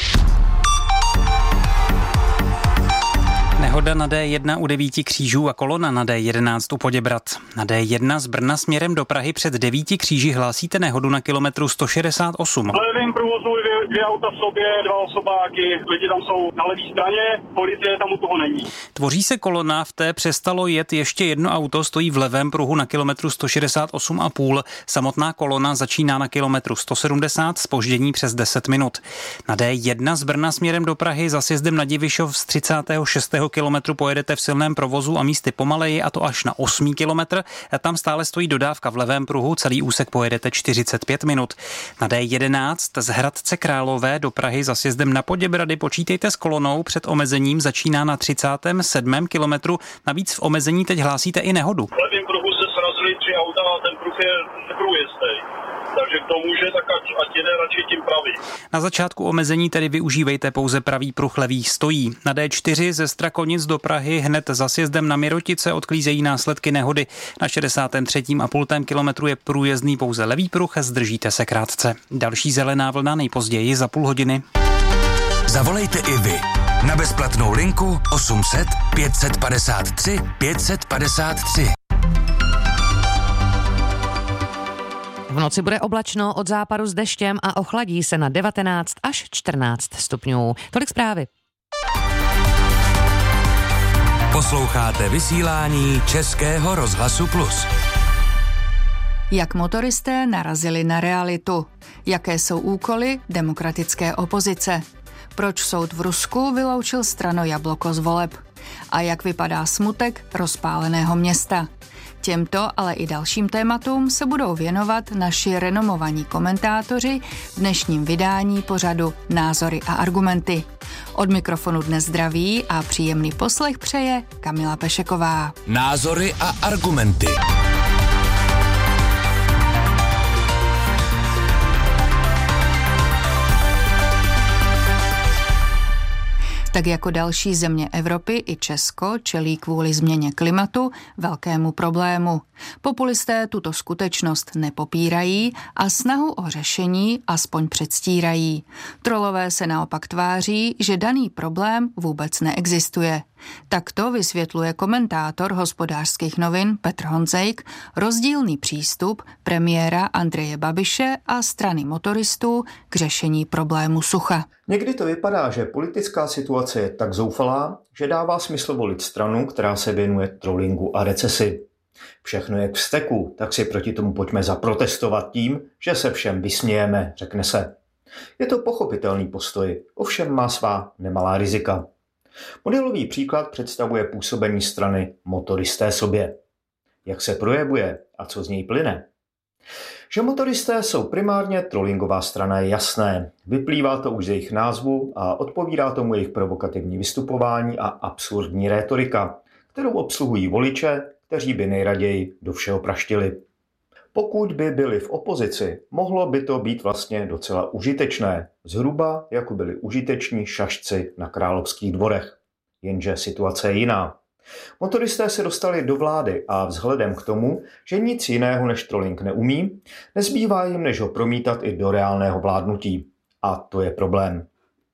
Nehoda na dé jedna u devíti křížů a kolona na dé jedenáct u Poděbrad. Na dé jedna z Brna směrem do Prahy před devíti kříži hlásíte nehodu na kilometru sto šedesát osm. V levém průvozu dvě, dvě auta v sobě, dva osobáky, lidi tam jsou na levé straně, policie tam u toho není. Tvoří se kolona, v té přestalo jet ještě jedno auto, stojí v levém pruhu na kilometru sto šedesát osm a půl. Samotná kolona začíná na kilometru sto sedmdesát, zpoždění přes deset minut. Na dé jedna z Brna směrem do Prahy za sjezdem na Divišov z třicátého šestého kilometru pojedete v silném provozu a místy pomaleji, a to až na osmý kilometr. Tam stále stojí dodávka v levém pruhu, celý úsek pojedete čtyřicet pět minut. Na dé jedenáct z Hradce Králové do Prahy za sjezdem na Poděbrady počítejte s kolonou, před omezením začíná na třicátém sedmém kilometru. Navíc v omezení teď hlásíte i nehodu. V levém pruhu se srazily tři auta a ten pruh je neprůjezdný. Takže kdo může, tak ať, ať jede radši tím pravý. Na začátku omezení tedy využívejte pouze pravý pruh, levý stojí. Na dé čtyři ze Strakonic do Prahy hned za sjezdem na Mirotice odklízejí následky nehody. Na šedesátém třetím a půltém kilometru je průjezdný pouze levý pruh, zdržíte se krátce. Další zelená vlna nejpozději za půl hodiny. Zavolejte i vy na bezplatnou linku osm set pět set padesát tři pět set padesát tři. V noci bude oblačno, od západu s deštěm a ochladí se na devatenáct až čtrnáct stupňů. Tolik zprávy. Posloucháte vysílání Českého rozhlasu Plus. Jak motoristé narazili na realitu? Jaké jsou úkoly demokratické opozice? Proč soud v Rusku vyloučil stranu Jabloko z voleb? A jak vypadá smutek rozpáleného města? Těmto, ale i dalším tématům se budou věnovat naši renomovaní komentátoři v dnešním vydání pořadu Názory a argumenty. Od mikrofonu dnes zdraví a příjemný poslech přeje Kamila Pešeková. Názory a argumenty. Tak jako další země Evropy i Česko čelí kvůli změně klimatu velkému problému. Populisté tuto skutečnost nepopírají a snahu o řešení aspoň předstírají. Trolové se naopak tváří, že daný problém vůbec neexistuje. Takto vysvětluje komentátor Hospodářských novin Petr Honzejk rozdílný přístup premiéra Andreje Babiše a strany motoristů k řešení problému sucha. Někdy to vypadá, že politická situace je tak zoufalá, že dává smysl volit stranu, která se věnuje trollingu a recesi. Všechno je k vzteku, tak si proti tomu pojďme zaprotestovat tím, že se všem vysmějeme, řekne se. Je to pochopitelný postoj, ovšem má svá nemalá rizika. Modelový příklad představuje působení strany Motoristé sobě. Jak se projevuje a co z něj plyne? Že motoristé jsou primárně trollingová strana je jasné. Vyplývá to už z jejich názvu a odpovídá tomu jejich provokativní vystupování a absurdní rétorika, kterou obsluhují voliče, kteří by nejraději do všeho praštili. Pokud by byli v opozici, mohlo by to být vlastně docela užitečné, zhruba jako byli užiteční šašci na královských dvorech. Jenže situace je jiná. Motoristé se dostali do vlády a vzhledem k tomu, že nic jiného než trolling neumí, nezbývá jim než ho promítat i do reálného vládnutí. A to je problém.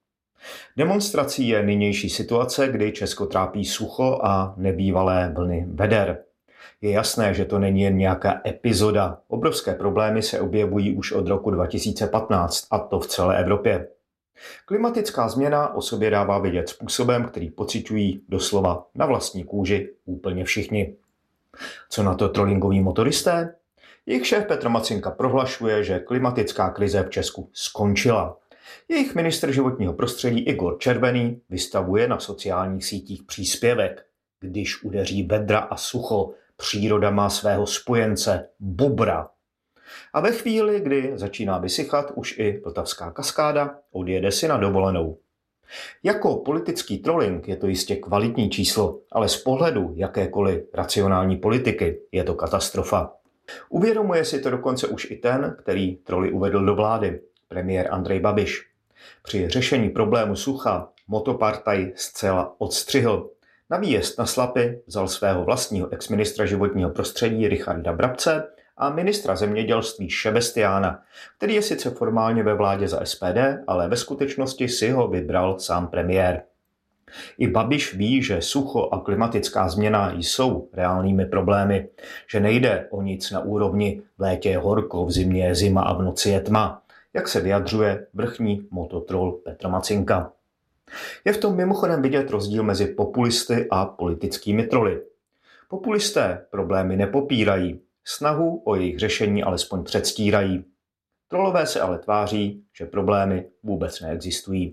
Demonstrací je nynější situace, kdy Česko trápí sucho a nebývalé vlny veder. Je jasné, že to není jen nějaká epizoda. Obrovské problémy se objevují už od roku dva tisíce patnáct, a to v celé Evropě. Klimatická změna o sobě dává vidět způsobem, který pociťují doslova na vlastní kůži úplně všichni. Co na to trollingoví motoristé? Jejich šéf Petr Macinka prohlašuje, že klimatická krize v Česku skončila. Jejich ministr životního prostředí Igor Červený vystavuje na sociálních sítích příspěvek. Když udeří vedra a sucho, příroda má svého spojence, bobra. A ve chvíli, kdy začíná vysychat už i Vltavská kaskáda, odjede si na dovolenou. Jako politický trolling je to jistě kvalitní číslo, ale z pohledu jakékoliv racionální politiky je to katastrofa. Uvědomuje si to dokonce už i ten, který troly uvedl do vlády, premiér Andrej Babiš. Při řešení problému sucha motopartaj zcela odstřihl. Na výjezd na Slapy vzal svého vlastního exministra životního prostředí Richarda Brabce a ministra zemědělství Šebestiána, který je sice formálně ve vládě za S P D, ale ve skutečnosti si ho vybral sám premiér. I Babiš ví, že sucho a klimatická změna jsou reálnými problémy, že nejde o nic na úrovni v létě je horko, v zimě je zima a v noci je tma, jak se vyjadřuje vrchní mototrol Petr Macinka. Je v tom mimochodem vidět rozdíl mezi populisty a politickými troly. Populisté problémy nepopírají, snahu o jejich řešení alespoň předstírají. Trolové se ale tváří, že problémy vůbec neexistují.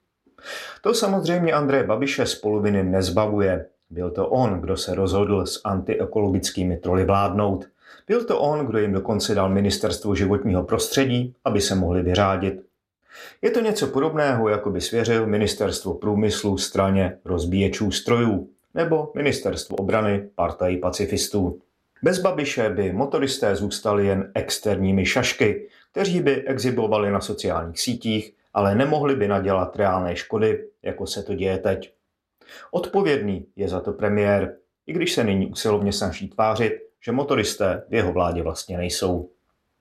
To samozřejmě Andreje Babiše z poloviny nezbavuje. Byl to on, kdo se rozhodl s antiekologickými troly vládnout. Byl to on, kdo jim dokonce dal ministerstvo životního prostředí, aby se mohli vyřádit. Je to něco podobného, jako by svěřil ministerstvo průmyslu straně rozbíječů strojů nebo ministerstvo obrany partaji pacifistů. Bez Babiše by motoristé zůstali jen externími šašky, kteří by exhibovali na sociálních sítích, ale nemohli by nadělat reálné škody, jako se to děje teď. Odpovědný je za to premiér, i když se nyní usilovně snaží tvářit, že motoristé v jeho vládě vlastně nejsou.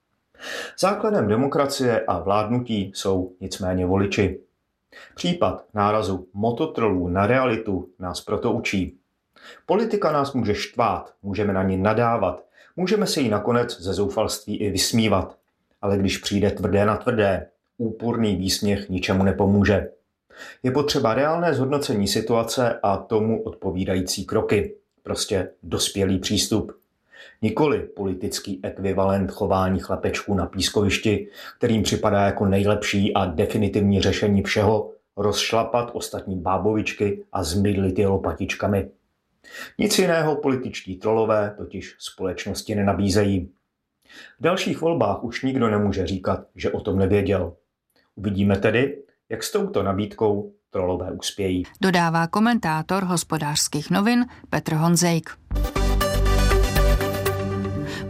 Základem demokracie a vládnutí jsou nicméně voliči. Případ nárazu mototrolů na realitu nás proto učí. Politika nás může štvát, můžeme na ní nadávat, můžeme se jí nakonec ze zoufalství i vysmívat. Ale když přijde tvrdé na tvrdé, úporný výsměch ničemu nepomůže. Je potřeba reálné zhodnocení situace a tomu odpovídající kroky. Prostě dospělý přístup. Nikoli politický ekvivalent chování chlapečků na pískovišti, kterým připadá jako nejlepší a definitivní řešení všeho rozšlapat ostatní bábovičky a zmydlit je lopatičkami. Nic jiného političtí trolové totiž společnosti nenabízejí. V dalších volbách už nikdo nemůže říkat, že o tom nevěděl. Uvidíme tedy, jak s touto nabídkou trolové uspějí. Dodává komentátor Hospodářských novin Petr Honzejk.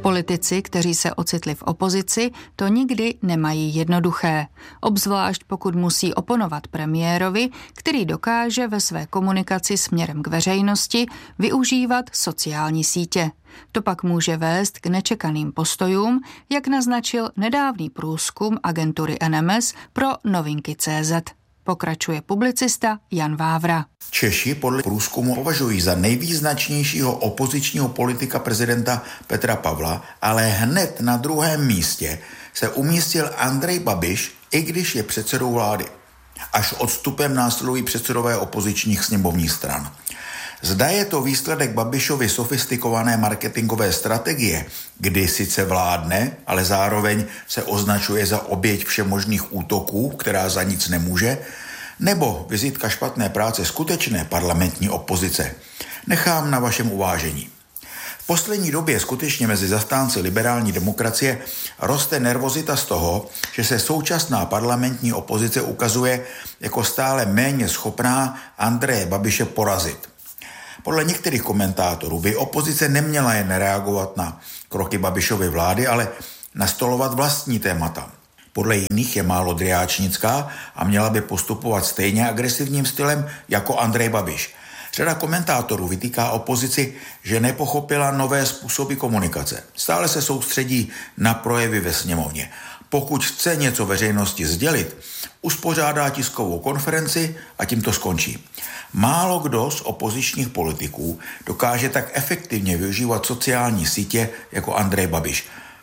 Politici, kteří se ocitli v opozici, to nikdy nemají jednoduché. Obzvlášť pokud musí oponovat premiérovi, který dokáže ve své komunikaci směrem k veřejnosti využívat sociální sítě. To pak může vést k nečekaným postojům, jak naznačil nedávný průzkum agentury N M S pro Novinky tečka cé zet. Pokračuje publicista Jan Vávra. Češi podle průzkumu považují za nejvýznačnějšího opozičního politika prezidenta Petra Pavla, ale hned na druhém místě se umístil Andrej Babiš, i když je předsedou vlády. Až odstupem následují předsedové opozičních sněmovních stran. Zda je to výsledek Babišovy sofistikované marketingové strategie, kdy sice vládne, ale zároveň se označuje za oběť všemožných útoků, která za nic nemůže, nebo vizitka špatné práce skutečné parlamentní opozice, nechám na vašem uvážení. V poslední době skutečně mezi zastánci liberální demokracie roste nervozita z toho, že se současná parlamentní opozice ukazuje jako stále méně schopná Andreje Babiše porazit. Podle některých komentátorů by opozice neměla jen reagovat na kroky Babišovy vlády, ale nastolovat vlastní témata. Podle jiných je málo driáčnická a měla by postupovat stejně agresivním stylem jako Andrej Babiš. Řada komentátorů vytýká opozici, že nepochopila nové způsoby komunikace. Stále se soustředí na projevy ve sněmovně. Pokud chce něco veřejnosti sdělit, uspořádá tiskovou konferenci a tím to skončí. Málo kdo z opozičních politiků dokáže tak efektivně využívat sociální sítě jako Andrej Babiš.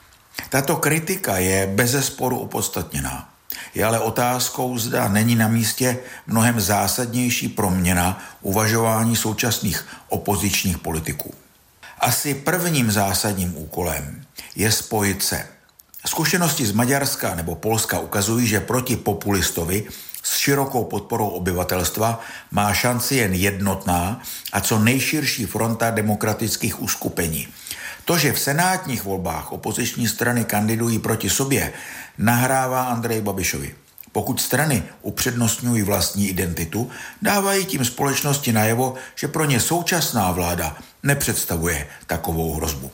Tato kritika je bezesporu opodstatněná. Je ale otázkou, zda není na místě mnohem zásadnější proměna uvažování současných opozičních politiků. Asi prvním zásadním úkolem je spojit se. Zkušenosti z Maďarska nebo Polska ukazují, že proti populistovi s širokou podporou obyvatelstva má šanci jen jednotná a co nejširší fronta demokratických uskupení. To, že v senátních volbách opoziční strany kandidují proti sobě, nahrává Andreji Babišovi. Pokud strany upřednostňují vlastní identitu, dávají tím společnosti najevo, že pro ně současná vláda nepředstavuje takovou hrozbu.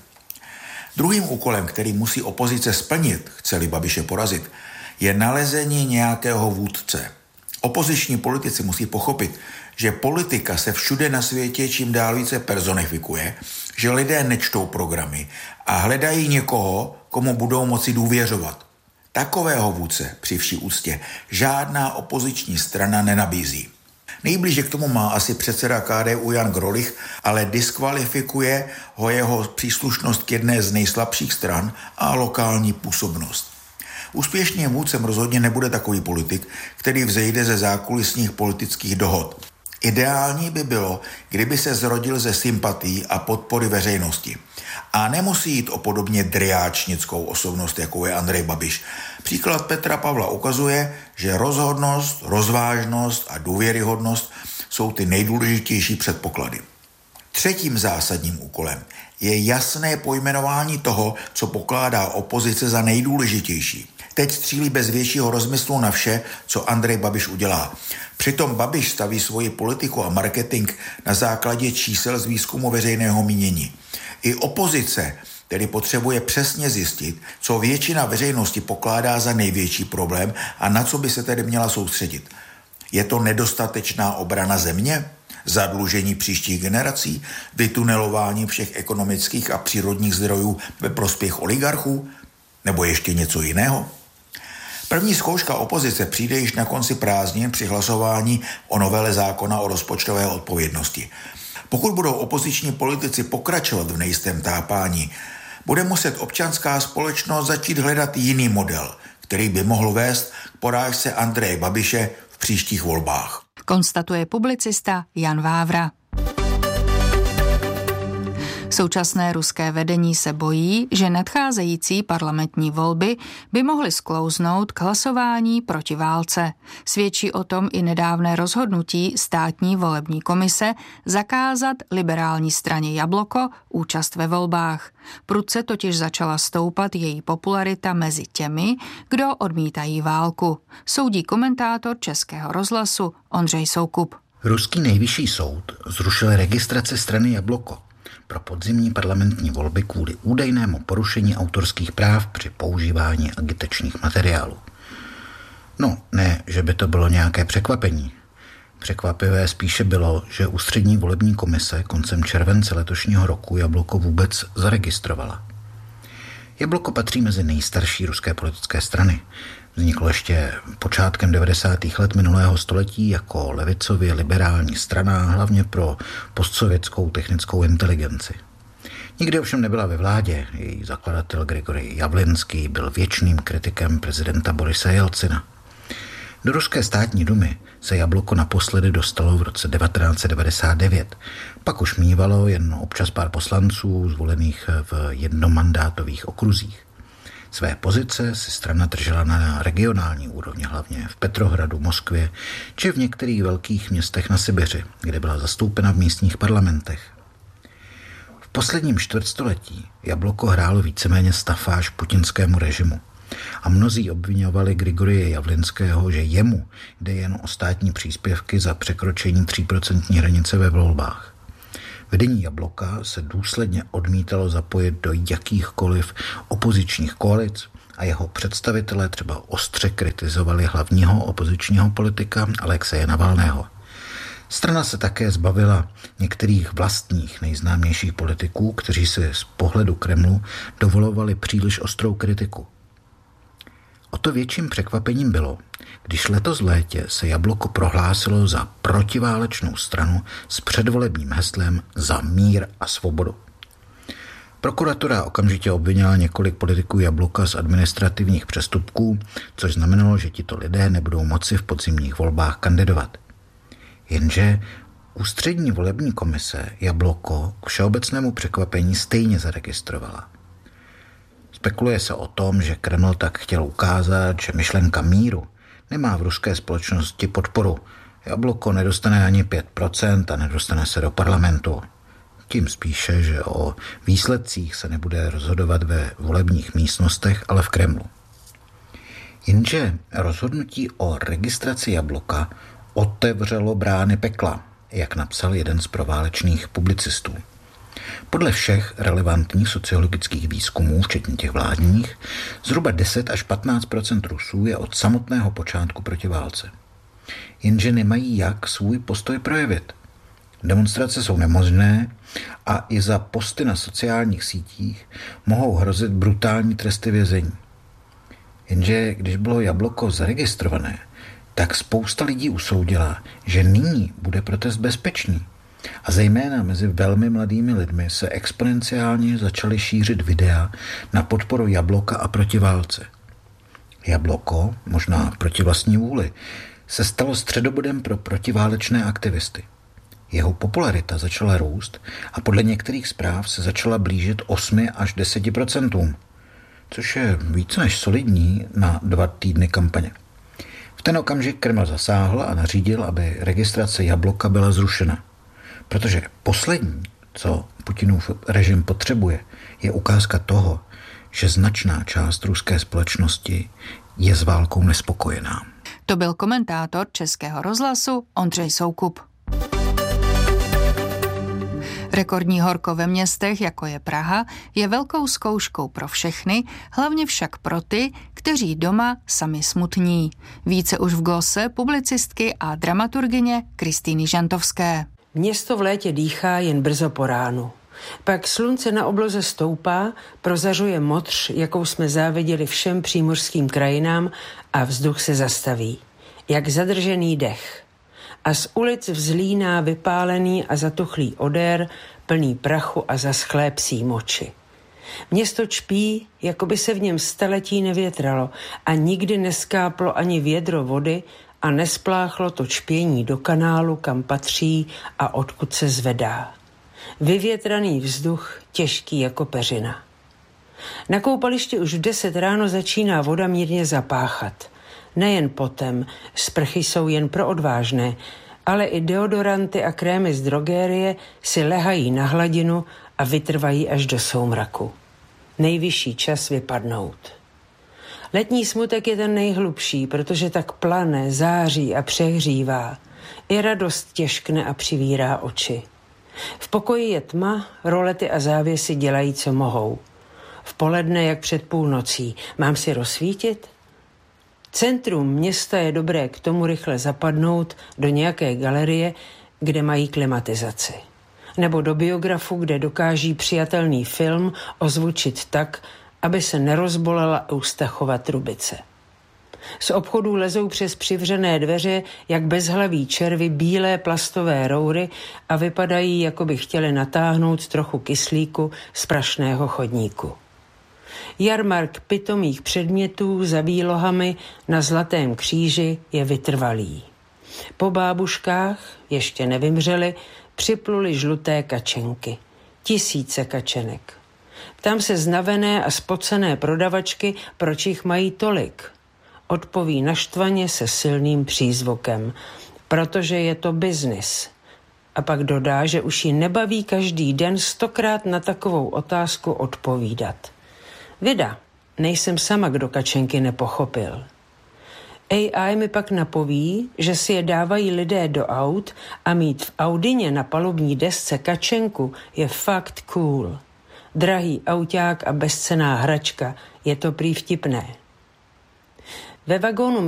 Druhým úkolem, který musí opozice splnit, chce-li Babiše porazit, je nalezení nějakého vůdce. Opoziční politici musí pochopit, že politika se všude na světě čím dál více personifikuje, že lidé nečtou programy a hledají někoho, komu budou moci důvěřovat. Takového vůdce při vší úctě žádná opoziční strana nenabízí. Nejblíže k tomu má asi předseda K D U Jan Grolich, ale diskvalifikuje ho jeho příslušnost k jedné z nejslabších stran a lokální působnost. Úspěšným vůdcem rozhodně nebude takový politik, který vzejde ze zákulisních politických dohod. Ideální by bylo, kdyby se zrodil ze sympatií a podpory veřejnosti. A nemusí jít o podobně driáčnickou osobnost, jako je Andrej Babiš. Příklad Petra Pavla ukazuje, že rozhodnost, rozvážnost a důvěryhodnost jsou ty nejdůležitější předpoklady. Třetím zásadním úkolem je jasné pojmenování toho, co pokládá opozice za nejdůležitější. Teď střílí bez většího rozmyslu na vše, co Andrej Babiš udělá. Přitom Babiš staví svoji politiku a marketing na základě čísel z výzkumu veřejného mínění. I opozice tedy potřebuje přesně zjistit, co většina veřejnosti pokládá za největší problém a na co by se tedy měla soustředit. Je to nedostatečná obrana země? Zadlužení příštích generací? Vytunelování všech ekonomických a přírodních zdrojů ve prospěch oligarchů? Nebo ještě něco jiného? První zkouška opozice přijde již na konci prázdnin při hlasování o novele zákona o rozpočtové odpovědnosti. Pokud budou opoziční politici pokračovat v nejistém tápání, bude muset občanská společnost začít hledat jiný model, který by mohl vést k porážce Andreje Babiše v příštích volbách. Konstatuje publicista Jan Vávra. Současné ruské vedení se bojí, že nadcházející parlamentní volby by mohly sklouznout k hlasování proti válce. Svědčí o tom i nedávné rozhodnutí státní volební komise zakázat liberální straně Jabloko účast ve volbách. Prudce totiž začala stoupat její popularita mezi těmi, kdo odmítají válku, soudí komentátor Českého rozhlasu Ondřej Soukup. Ruský nejvyšší soud zrušil registraci strany Jabloko. pro podzimní parlamentní volby kvůli údajnému porušení autorských práv při používání agitačních materiálů. No, ne, že by to bylo nějaké překvapení. Překvapivé spíše bylo, že Ústřední volební komise koncem července letošního roku Jabloko vůbec zaregistrovala. Jabloko patří mezi nejstarší ruské politické strany. Vzniklo ještě počátkem devadesátých let minulého století jako levicově liberální strana, hlavně pro postsovětskou technickou inteligenci. Nikdy ovšem nebyla ve vládě. Její zakladatel Grigorij Javlinský byl věčným kritikem prezidenta Borise Jelcina. Do ruské státní dumy se Jabloko naposledy dostalo v roce devatenáct set devadesát devět. Pak už mívalo jen občas pár poslanců zvolených v jednomandátových okruzích. Své pozice si strana držela na regionální úrovni, hlavně v Petrohradu, Moskvě či v některých velkých městech na Sibiři, kde byla zastoupena v místních parlamentech. V posledním čtvrtstoletí Jabloko hrálo víceméně stafáž putinskému režimu a mnozí obviňovali Grigorije Javlinského, že jemu jde jen o státní příspěvky za překročení tří procentní hranice ve volbách. Vedení Jabloka se důsledně odmítalo zapojit do jakýchkoliv opozičních koalic a jeho představitelé třeba ostře kritizovali hlavního opozičního politika Alexeje Navalného. Strana se také zbavila některých vlastních nejznámějších politiků, kteří si z pohledu Kremlu dovolovali příliš ostrou kritiku. O to větším překvapením bylo, když letos v létě se Jabloko prohlásilo za protiválečnou stranu s předvolebním heslem Za mír a svobodu. Prokuratura okamžitě obvinila několik politiků Jabloka z administrativních přestupků, což znamenalo, že tito lidé nebudou moci v podzimních volbách kandidovat. Jenže Ústřední volební komise Jabloko k všeobecnému překvapení stejně zaregistrovala. Spekuluje se o tom, že Kreml tak chtěl ukázat, že myšlenka míru nemá v ruské společnosti podporu. Jabloko nedostane ani pět procent a nedostane se do parlamentu. Tím spíše, že o výsledcích se nebude rozhodovat ve volebních místnostech, ale v Kremlu. Jenže rozhodnutí o registraci Jabloka otevřelo brány pekla, jak napsal jeden z proválečných publicistů. Podle všech relevantních sociologických výzkumů, včetně těch vládních, zhruba deset až patnáct procent Rusů je od samotného počátku proti válce. Jenže nemají jak svůj postoj projevit. Demonstrace jsou nemožné a i za posty na sociálních sítích mohou hrozit brutální tresty vězení. Jenže když bylo Jabloko zaregistrované, tak spousta lidí usoudila, že nyní bude protest bezpečný. A zejména mezi velmi mladými lidmi se exponenciálně začaly šířit videa na podporu Jabloka a proti válce. Jabloko, možná proti vlastní vůli, se stalo středobodem pro protiválečné aktivisty. Jeho popularita začala růst a podle některých zpráv se začala blížit osmi až deseti procentům, což je více než solidní na dva týdny kampaně. V ten okamžik Kreml zasáhl a nařídil, aby registrace Jabloka byla zrušena. Protože poslední, co Putinův režim potřebuje, je ukázka toho, že značná část ruské společnosti je s válkou nespokojená. To byl komentátor Českého rozhlasu Ondřej Soukup. Rekordní horko ve městech, jako je Praha, je velkou zkouškou pro všechny, hlavně však pro ty, kteří doma sami smutní. Více už v glose publicistky a dramaturgyně Kristýny Žantovské. Město v létě dýchá jen brzo po ránu. Pak slunce na obloze stoupá, prozařuje modř, jakou jsme záviděli všem přímořským krajinám a vzduch se zastaví. Jak zadržený dech. A z ulic vzlíná vypálený a zatuchlý odér, plný prachu a zaschlé psí moči. Město čpí, jako by se v něm staletí nevětralo a nikdy neskáplo ani vědro vody a nespláchlo to čpění do kanálu, kam patří a odkud se zvedá. Vyvětraný vzduch, těžký jako peřina. Na koupališti už v deset ráno začíná voda mírně zapáchat. Nejen potem, sprchy jsou jen pro odvážné, ale i deodoranty a krémy z drogérie si lehají na hladinu a vytrvají až do soumraku. Nejvyšší čas vypadnout. Letní smutek je ten nejhlubší, protože tak plane, září a přehřívá. I radost těžkne a přivírá oči. V pokoji je tma, rolety a závěsy dělají, co mohou. V poledne, jak před půlnocí, mám si rozsvítit? Centrum města je dobré k tomu rychle zapadnout do nějaké galerie, kde mají klimatizaci. Nebo do biografu, kde dokáží přijatelný film ozvučit tak, aby se nerozbolela Eustachova trubice. Z obchodů lezou přes přivřené dveře jak bezhlaví červy bílé plastové roury a vypadají, jako by chtěli natáhnout trochu kyslíku z prašného chodníku. Jarmark pitomých předmětů za výlohami na Zlatém kříži je vytrvalý. Po bábuškách, ještě nevymřely, připluly žluté kačenky. Tisíce kačenek. Ptám se znavené a spocené prodavačky, proč jich mají tolik. Odpoví naštvaně se silným přízvukem, protože je to biznis. A pak dodá, že už ji nebaví každý den stokrát na takovou otázku odpovídat. Vida, nejsem sama, kdo kačenky nepochopil. A I mi pak napoví, že si je dávají lidé do aut a mít v Audině na palubní desce kačenku je fakt cool. Drahý auták a bezcenná hračka, je to prý vtipné. Ve vagónu